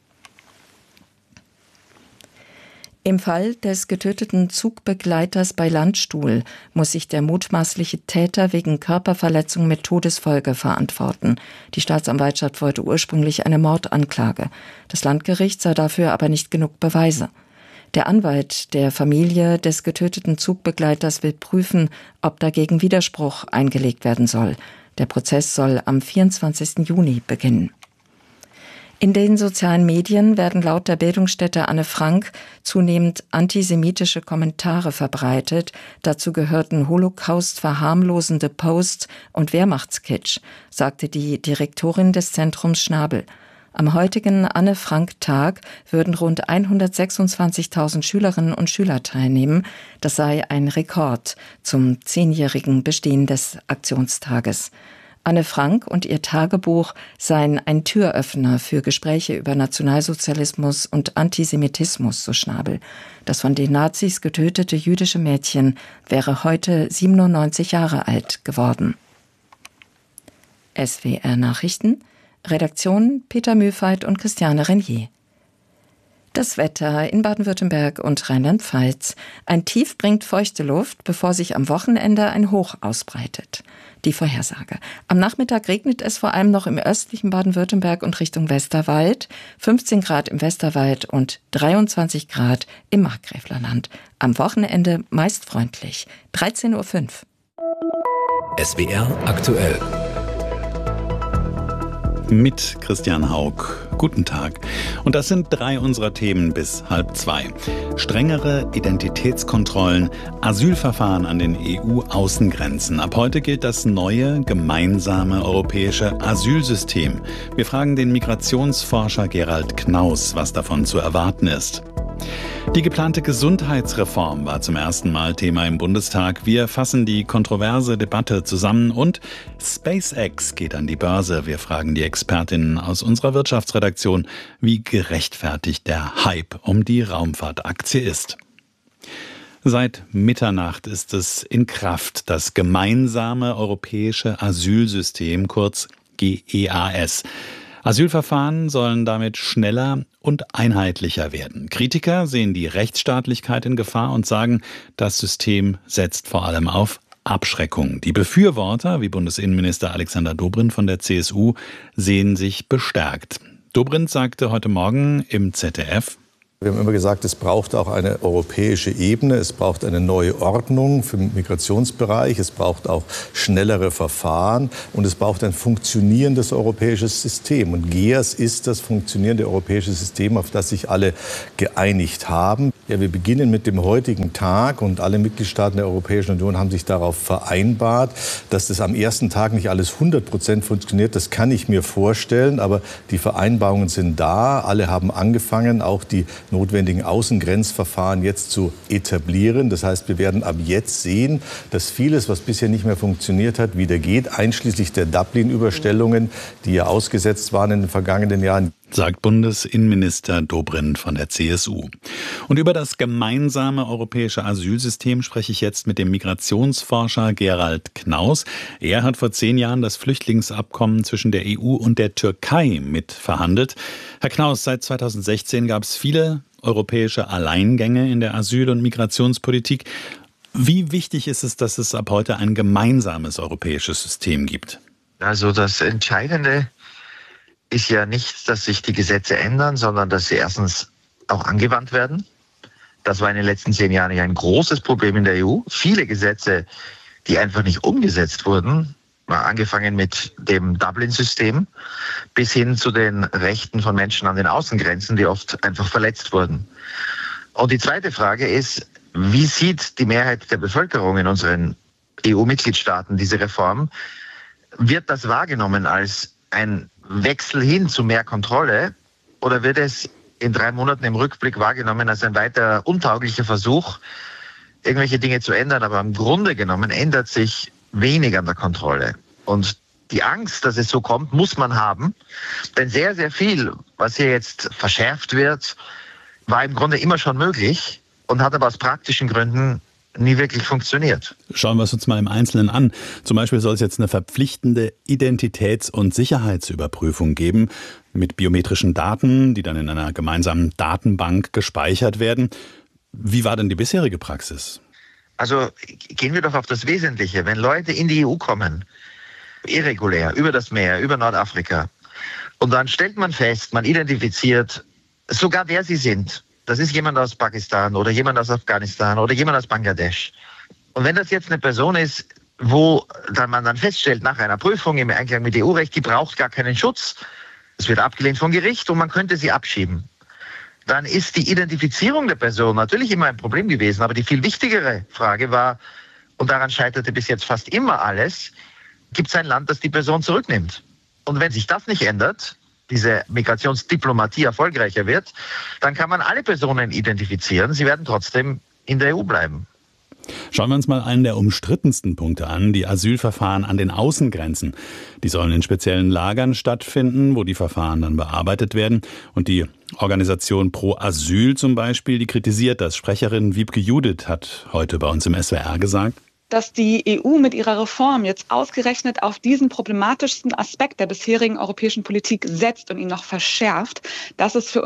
Im Fall des getöteten Zugbegleiters bei Landstuhl muss sich der mutmaßliche Täter wegen Körperverletzung mit Todesfolge verantworten. Die Staatsanwaltschaft wollte ursprünglich eine Mordanklage. Das Landgericht sah dafür aber nicht genug Beweise. Der Anwalt der Familie des getöteten Zugbegleiters will prüfen, ob dagegen Widerspruch eingelegt werden soll. Der Prozess soll am 24. Juni beginnen. In den sozialen Medien werden laut der Bildungsstätte Anne Frank zunehmend antisemitische Kommentare verbreitet. Dazu gehörten Holocaust verharmlosende Posts und Wehrmachtskitsch, sagte die Direktorin des Zentrums Schnabel. Am heutigen Anne-Frank-Tag würden rund 126.000 Schülerinnen und Schüler teilnehmen. Das sei ein Rekord zum 10-jährigen Bestehen des Aktionstages. Anne Frank und ihr Tagebuch seien ein Türöffner für Gespräche über Nationalsozialismus und Antisemitismus, so Schnabel. Das von den Nazis getötete jüdische Mädchen wäre heute 97 Jahre alt geworden. SWR Nachrichten, Redaktion Peter Mühlfeit und Christiane Renier. Das Wetter in Baden-Württemberg und Rheinland-Pfalz. Ein Tief bringt feuchte Luft, bevor sich am Wochenende ein Hoch ausbreitet. Die Vorhersage. Am Nachmittag regnet es vor allem noch im östlichen Baden-Württemberg und Richtung Westerwald. 15 Grad im Westerwald und 23 Grad im Markgräflerland. Am Wochenende meist freundlich. 13:05 Uhr. SWR aktuell. mit Christian Haug. Guten Tag. Und das sind 3 unserer Themen bis 1:30. Strengere Identitätskontrollen, Asylverfahren an den EU-Außengrenzen. Ab heute gilt das neue gemeinsame europäische Asylsystem. Wir fragen den Migrationsforscher Gerald Knaus, was davon zu erwarten ist. Die geplante Gesundheitsreform war zum ersten Mal Thema im Bundestag. Wir fassen die kontroverse Debatte zusammen und SpaceX geht an die Börse. Wir fragen die Expertinnen aus unserer Wirtschaftsredaktion, wie gerechtfertigt der Hype um die Raumfahrtaktie ist. Seit Mitternacht ist es in Kraft, das gemeinsame europäische Asylsystem, kurz GEAS. Asylverfahren sollen damit schneller und einheitlicher werden. Kritiker sehen die Rechtsstaatlichkeit in Gefahr und sagen, das System setzt vor allem auf Abschreckung. Die Befürworter, wie Bundesinnenminister Alexander Dobrindt von der CSU, sehen sich bestärkt. Dobrindt sagte heute Morgen im ZDF: Wir haben immer gesagt, es braucht auch eine europäische Ebene, es braucht eine neue Ordnung für den Migrationsbereich, es braucht auch schnellere Verfahren und es braucht ein funktionierendes europäisches System. Und GEAS ist das funktionierende europäische System, auf das sich alle geeinigt haben. Ja, wir beginnen mit dem heutigen Tag und alle Mitgliedstaaten der Europäischen Union haben sich darauf vereinbart, dass das am ersten Tag nicht alles 100% funktioniert. Das kann ich mir vorstellen, aber die Vereinbarungen sind da. Alle haben angefangen, auch die notwendigen Außengrenzverfahren jetzt zu etablieren. Das heißt, wir werden ab jetzt sehen, dass vieles, was bisher nicht mehr funktioniert hat, wieder geht, einschließlich der Dublin-Überstellungen, die ja ausgesetzt waren in den vergangenen Jahren. Sagt Bundesinnenminister Dobrindt von der CSU. Und über das gemeinsame europäische Asylsystem spreche ich jetzt mit dem Migrationsforscher Gerald Knaus. Er hat vor 10 Jahren das Flüchtlingsabkommen zwischen der EU und der Türkei mitverhandelt. Herr Knaus, seit 2016 gab es viele europäische Alleingänge in der Asyl- und Migrationspolitik. Wie wichtig ist es, dass es ab heute ein gemeinsames europäisches System gibt? Also das Entscheidende ist ja nicht, dass sich die Gesetze ändern, sondern dass sie erstens auch angewandt werden. Das war in den letzten 10 Jahren ja ein großes Problem in der EU. Viele Gesetze, die einfach nicht umgesetzt wurden, angefangen mit dem Dublin-System bis hin zu den Rechten von Menschen an den Außengrenzen, die oft einfach verletzt wurden. Und die zweite Frage ist, wie sieht die Mehrheit der Bevölkerung in unseren EU-Mitgliedstaaten diese Reform? Wird das wahrgenommen als ein Wechsel hin zu mehr Kontrolle oder wird es in 3 Monaten im Rückblick wahrgenommen als ein weiter untauglicher Versuch, irgendwelche Dinge zu ändern? Aber im Grunde genommen ändert sich wenig an der Kontrolle. Und die Angst, dass es so kommt, muss man haben. Denn sehr, sehr viel, was hier jetzt verschärft wird, war im Grunde immer schon möglich und hat aber aus praktischen Gründen nie wirklich funktioniert. Schauen wir es uns mal im Einzelnen an. Zum Beispiel soll es jetzt eine verpflichtende Identitäts- und Sicherheitsüberprüfung geben mit biometrischen Daten, die dann in einer gemeinsamen Datenbank gespeichert werden. Wie war denn die bisherige Praxis? Also gehen wir doch auf das Wesentliche. Wenn Leute in die EU kommen, irregulär, über das Meer, über Nordafrika, und dann stellt man fest, man identifiziert sogar, wer sie sind. Das ist jemand aus Pakistan oder jemand aus Afghanistan oder jemand aus Bangladesch. Und wenn das jetzt eine Person ist, wo man dann feststellt, nach einer Prüfung im Einklang mit EU-Recht, die braucht gar keinen Schutz, es wird abgelehnt vom Gericht und man könnte sie abschieben, dann ist die Identifizierung der Person natürlich immer ein Problem gewesen. Aber die viel wichtigere Frage war, und daran scheiterte bis jetzt fast immer alles, gibt es ein Land, das die Person zurücknimmt? Und wenn sich das nicht ändert, diese Migrationsdiplomatie erfolgreicher wird, dann kann man alle Personen identifizieren. Sie werden trotzdem in der EU bleiben. Schauen wir uns mal einen der umstrittensten Punkte an, die Asylverfahren an den Außengrenzen. Die sollen in speziellen Lagern stattfinden, wo die Verfahren dann bearbeitet werden. Und die Organisation Pro Asyl zum Beispiel, die kritisiert das. Sprecherin Wiebke Judith hat heute bei uns im SWR gesagt: Dass die EU mit ihrer Reform jetzt ausgerechnet auf diesen problematischsten Aspekt der bisherigen europäischen Politik setzt und ihn noch verschärft, das ist für uns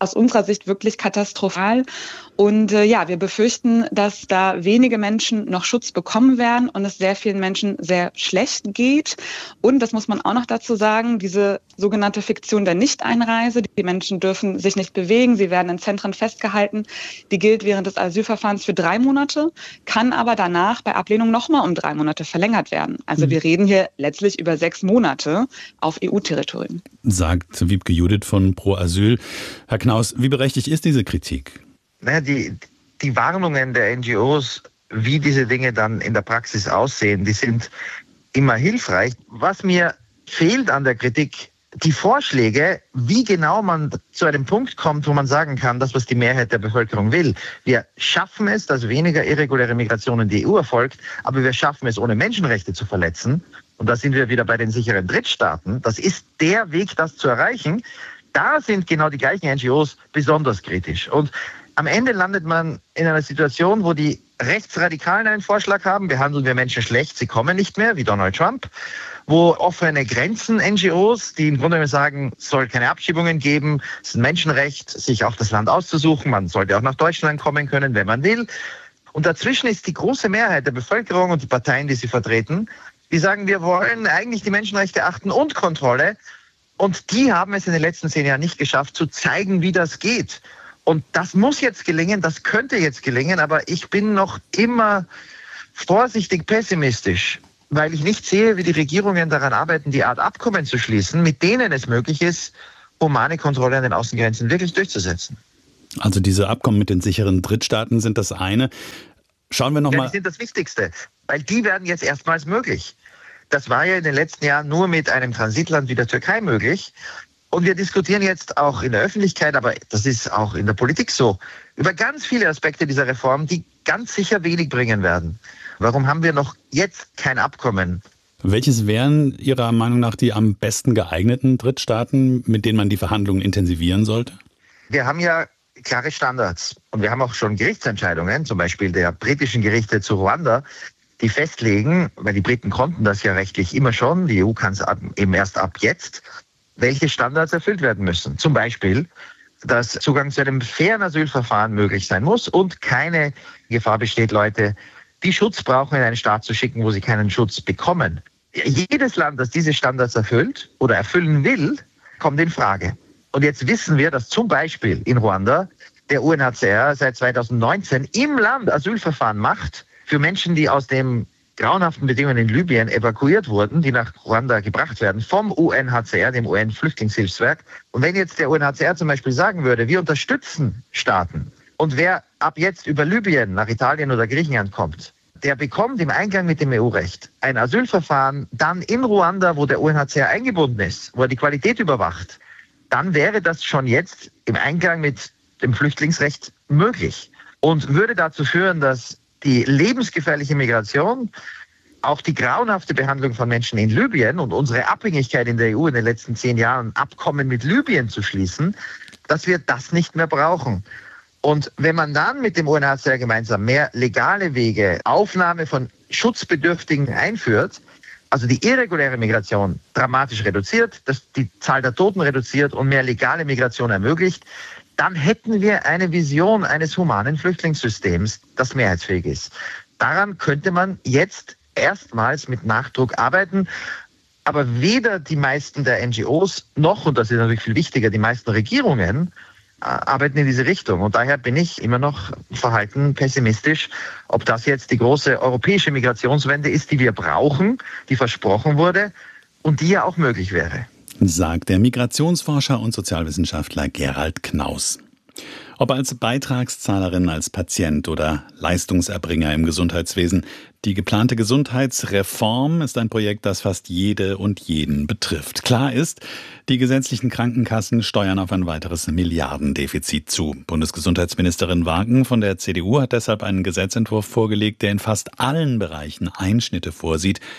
aus unserer Sicht wirklich katastrophal. Und wir befürchten, dass da wenige Menschen noch Schutz bekommen werden und es sehr vielen Menschen sehr schlecht geht. Und das muss man auch noch dazu sagen, diese sogenannte Fiktion der Nichteinreise, die Menschen dürfen sich nicht bewegen, sie werden in Zentren festgehalten, die gilt während des Asylverfahrens für 3 Monate, kann aber danach bei Ablehnung nochmal um 3 Monate verlängert werden. Also wir reden hier letztlich über 6 Monate auf EU-Territorium. Sagt Wiebke Judith von Pro Asyl. Herr Knaus, wie berechtigt ist diese Kritik? Naja, die Warnungen der NGOs, wie diese Dinge dann in der Praxis aussehen, die sind immer hilfreich. Was mir fehlt an der Kritik, die Vorschläge, wie genau man zu einem Punkt kommt, wo man sagen kann, das, was die Mehrheit der Bevölkerung will. Wir schaffen es, dass weniger irreguläre Migration in die EU erfolgt, aber wir schaffen es, ohne Menschenrechte zu verletzen. Und da sind wir wieder bei den sicheren Drittstaaten. Das ist der Weg, das zu erreichen. Da sind genau die gleichen NGOs besonders kritisch. Und am Ende landet man in einer Situation, wo die Rechtsradikalen einen Vorschlag haben, behandeln wir Menschen schlecht, sie kommen nicht mehr, wie Donald Trump. Wo offene Grenzen NGOs, die im Grunde genommen sagen, es soll keine Abschiebungen geben, es ist ein Menschenrecht, sich auch das Land auszusuchen, man sollte auch nach Deutschland kommen können, wenn man will. Und dazwischen ist die große Mehrheit der Bevölkerung und die Parteien, die sie vertreten, die sagen, wir wollen eigentlich die Menschenrechte achten und Kontrolle. Und die haben es in den letzten 10 Jahren nicht geschafft, zu zeigen, wie das geht. Und das muss jetzt gelingen, das könnte jetzt gelingen, aber ich bin noch immer vorsichtig pessimistisch, weil ich nicht sehe, wie die Regierungen daran arbeiten, die Art Abkommen zu schließen, mit denen es möglich ist, humane Kontrolle an den Außengrenzen wirklich durchzusetzen. Also diese Abkommen mit den sicheren Drittstaaten sind das eine. Schauen wir nochmal. Die sind das Wichtigste, weil die werden jetzt erstmals möglich. Das war ja in den letzten Jahren nur mit einem Transitland wie der Türkei möglich. Und wir diskutieren jetzt auch in der Öffentlichkeit, aber das ist auch in der Politik so, über ganz viele Aspekte dieser Reform, die ganz sicher wenig bringen werden. Warum haben wir noch jetzt kein Abkommen? Welches wären Ihrer Meinung nach die am besten geeigneten Drittstaaten, mit denen man die Verhandlungen intensivieren sollte? Wir haben ja klare Standards und wir haben auch schon Gerichtsentscheidungen, zum Beispiel der britischen Gerichte zu Ruanda, die festlegen, weil die Briten konnten das ja rechtlich immer schon, die EU kann es eben erst ab jetzt, welche Standards erfüllt werden müssen. Zum Beispiel, dass Zugang zu einem fairen Asylverfahren möglich sein muss und keine Gefahr besteht, Leute, die Schutz brauchen, in einen Staat zu schicken, wo sie keinen Schutz bekommen. Jedes Land, das diese Standards erfüllt oder erfüllen will, kommt in Frage. Und jetzt wissen wir, dass zum Beispiel in Ruanda der UNHCR seit 2019 im Land Asylverfahren macht für Menschen, die aus den grauenhaften Bedingungen in Libyen evakuiert wurden, die nach Ruanda gebracht werden vom UNHCR, dem UN-Flüchtlingshilfswerk. Und wenn jetzt der UNHCR zum Beispiel sagen würde, wir unterstützen Staaten und wer ab jetzt über Libyen nach Italien oder Griechenland kommt, der bekommt im Einklang mit dem EU-Recht ein Asylverfahren dann in Ruanda, wo der UNHCR eingebunden ist, wo er die Qualität überwacht, dann wäre das schon jetzt im Einklang mit dem Flüchtlingsrecht möglich und würde dazu führen, dass die lebensgefährliche Migration, auch die grauenhafte Behandlung von Menschen in Libyen und unsere Abhängigkeit in der EU in den letzten 10 Jahren, Abkommen mit Libyen zu schließen, dass wir das nicht mehr brauchen. Und wenn man dann mit dem UNHCR gemeinsam mehr legale Wege, Aufnahme von Schutzbedürftigen einführt, also die irreguläre Migration dramatisch reduziert, die Zahl der Toten reduziert und mehr legale Migration ermöglicht, dann hätten wir eine Vision eines humanen Flüchtlingssystems, das mehrheitsfähig ist. Daran könnte man jetzt erstmals mit Nachdruck arbeiten. Aber weder die meisten der NGOs noch, und das ist natürlich viel wichtiger, die meisten Regierungen arbeiten in diese Richtung. Und daher bin ich immer noch verhalten pessimistisch, ob das jetzt die große europäische Migrationswende ist, die wir brauchen, die versprochen wurde und die ja auch möglich wäre. Sagt der Migrationsforscher und Sozialwissenschaftler Gerald Knaus. Ob als Beitragszahlerin, als Patient oder Leistungserbringer im Gesundheitswesen, die geplante Gesundheitsreform ist ein Projekt, das fast jede und jeden betrifft. Klar ist, die gesetzlichen Krankenkassen steuern auf ein weiteres Milliardendefizit zu. Bundesgesundheitsministerin Wagen von der CDU hat deshalb einen Gesetzentwurf vorgelegt, der in fast allen Bereichen Einschnitte vorsieht.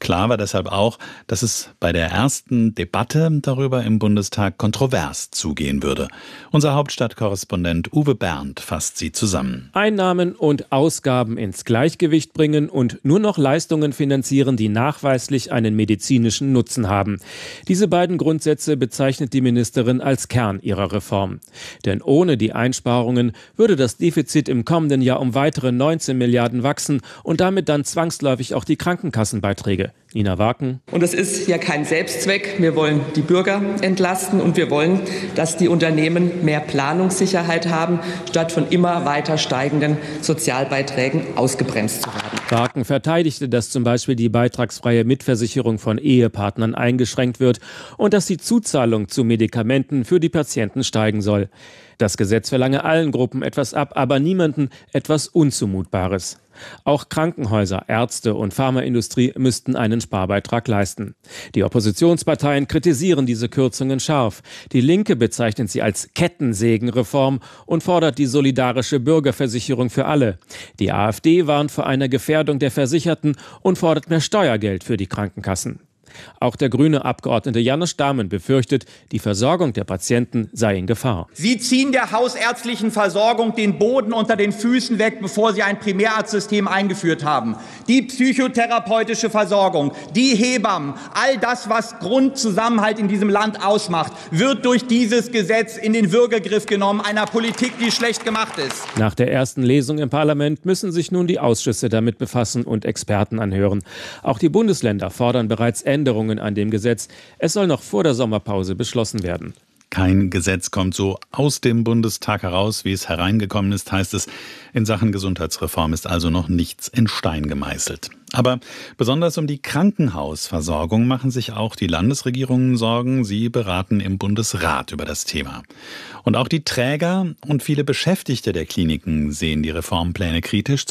Klar war deshalb auch, dass es bei der ersten Debatte darüber im Bundestag kontrovers zugehen würde. Unser Hauptstadtkorrespondent Uwe Berndt fasst sie zusammen. Einnahmen und Ausgaben ins Gleichgewicht bringen und nur noch Leistungen finanzieren, die nachweislich einen medizinischen Nutzen haben. Diese beiden Grundsätze bezeichnet die Ministerin als Kern ihrer Reform. Denn ohne die Einsparungen würde das Defizit im kommenden Jahr um weitere 19 Milliarden wachsen und damit dann zwangsläufig auch die Krankenkassenbeiträge. Nina Waken. Und es ist ja kein Selbstzweck. Wir wollen die Bürger entlasten und wir wollen, dass die Unternehmen mehr Planungssicherheit haben, statt von immer weiter steigenden Sozialbeiträgen ausgebremst zu werden. Waken verteidigte, dass zum Beispiel die beitragsfreie Mitversicherung von Ehepartnern eingeschränkt wird und dass die Zuzahlung zu Medikamenten für die Patienten steigen soll. Das Gesetz verlange allen Gruppen etwas ab, aber niemanden etwas Unzumutbares. Auch Krankenhäuser, Ärzte und Pharmaindustrie müssten einen Sparbeitrag leisten. Die Oppositionsparteien kritisieren diese Kürzungen scharf. Die Linke bezeichnet sie als Kettensägenreform und fordert die solidarische Bürgerversicherung für alle. Die AfD warnt vor einer Gefährdung der Versicherten und fordert mehr Steuergeld für die Krankenkassen. Auch der grüne Abgeordnete Janusz Dahmen befürchtet, die Versorgung der Patienten sei in Gefahr. Sie ziehen der hausärztlichen Versorgung den Boden unter den Füßen weg, bevor Sie ein Primärarztsystem eingeführt haben. Die psychotherapeutische Versorgung, die Hebammen, all das, was Grundzusammenhalt in diesem Land ausmacht, wird durch dieses Gesetz in den Würgegriff genommen, einer Politik, die schlecht gemacht ist. Nach der ersten Lesung im Parlament müssen sich nun die Ausschüsse damit befassen und Experten anhören. Auch die Bundesländer fordern bereits Änderungen an dem Gesetz. Es soll noch vor der Sommerpause beschlossen werden. Kein Gesetz kommt so aus dem Bundestag heraus, wie es hereingekommen ist, heißt es. In Sachen Gesundheitsreform ist also noch nichts in Stein gemeißelt. Aber besonders um die Krankenhausversorgung machen sich auch die Landesregierungen Sorgen. Sie beraten im Bundesrat über das Thema. Und auch die Träger und viele Beschäftigte der Kliniken sehen die Reformpläne kritisch.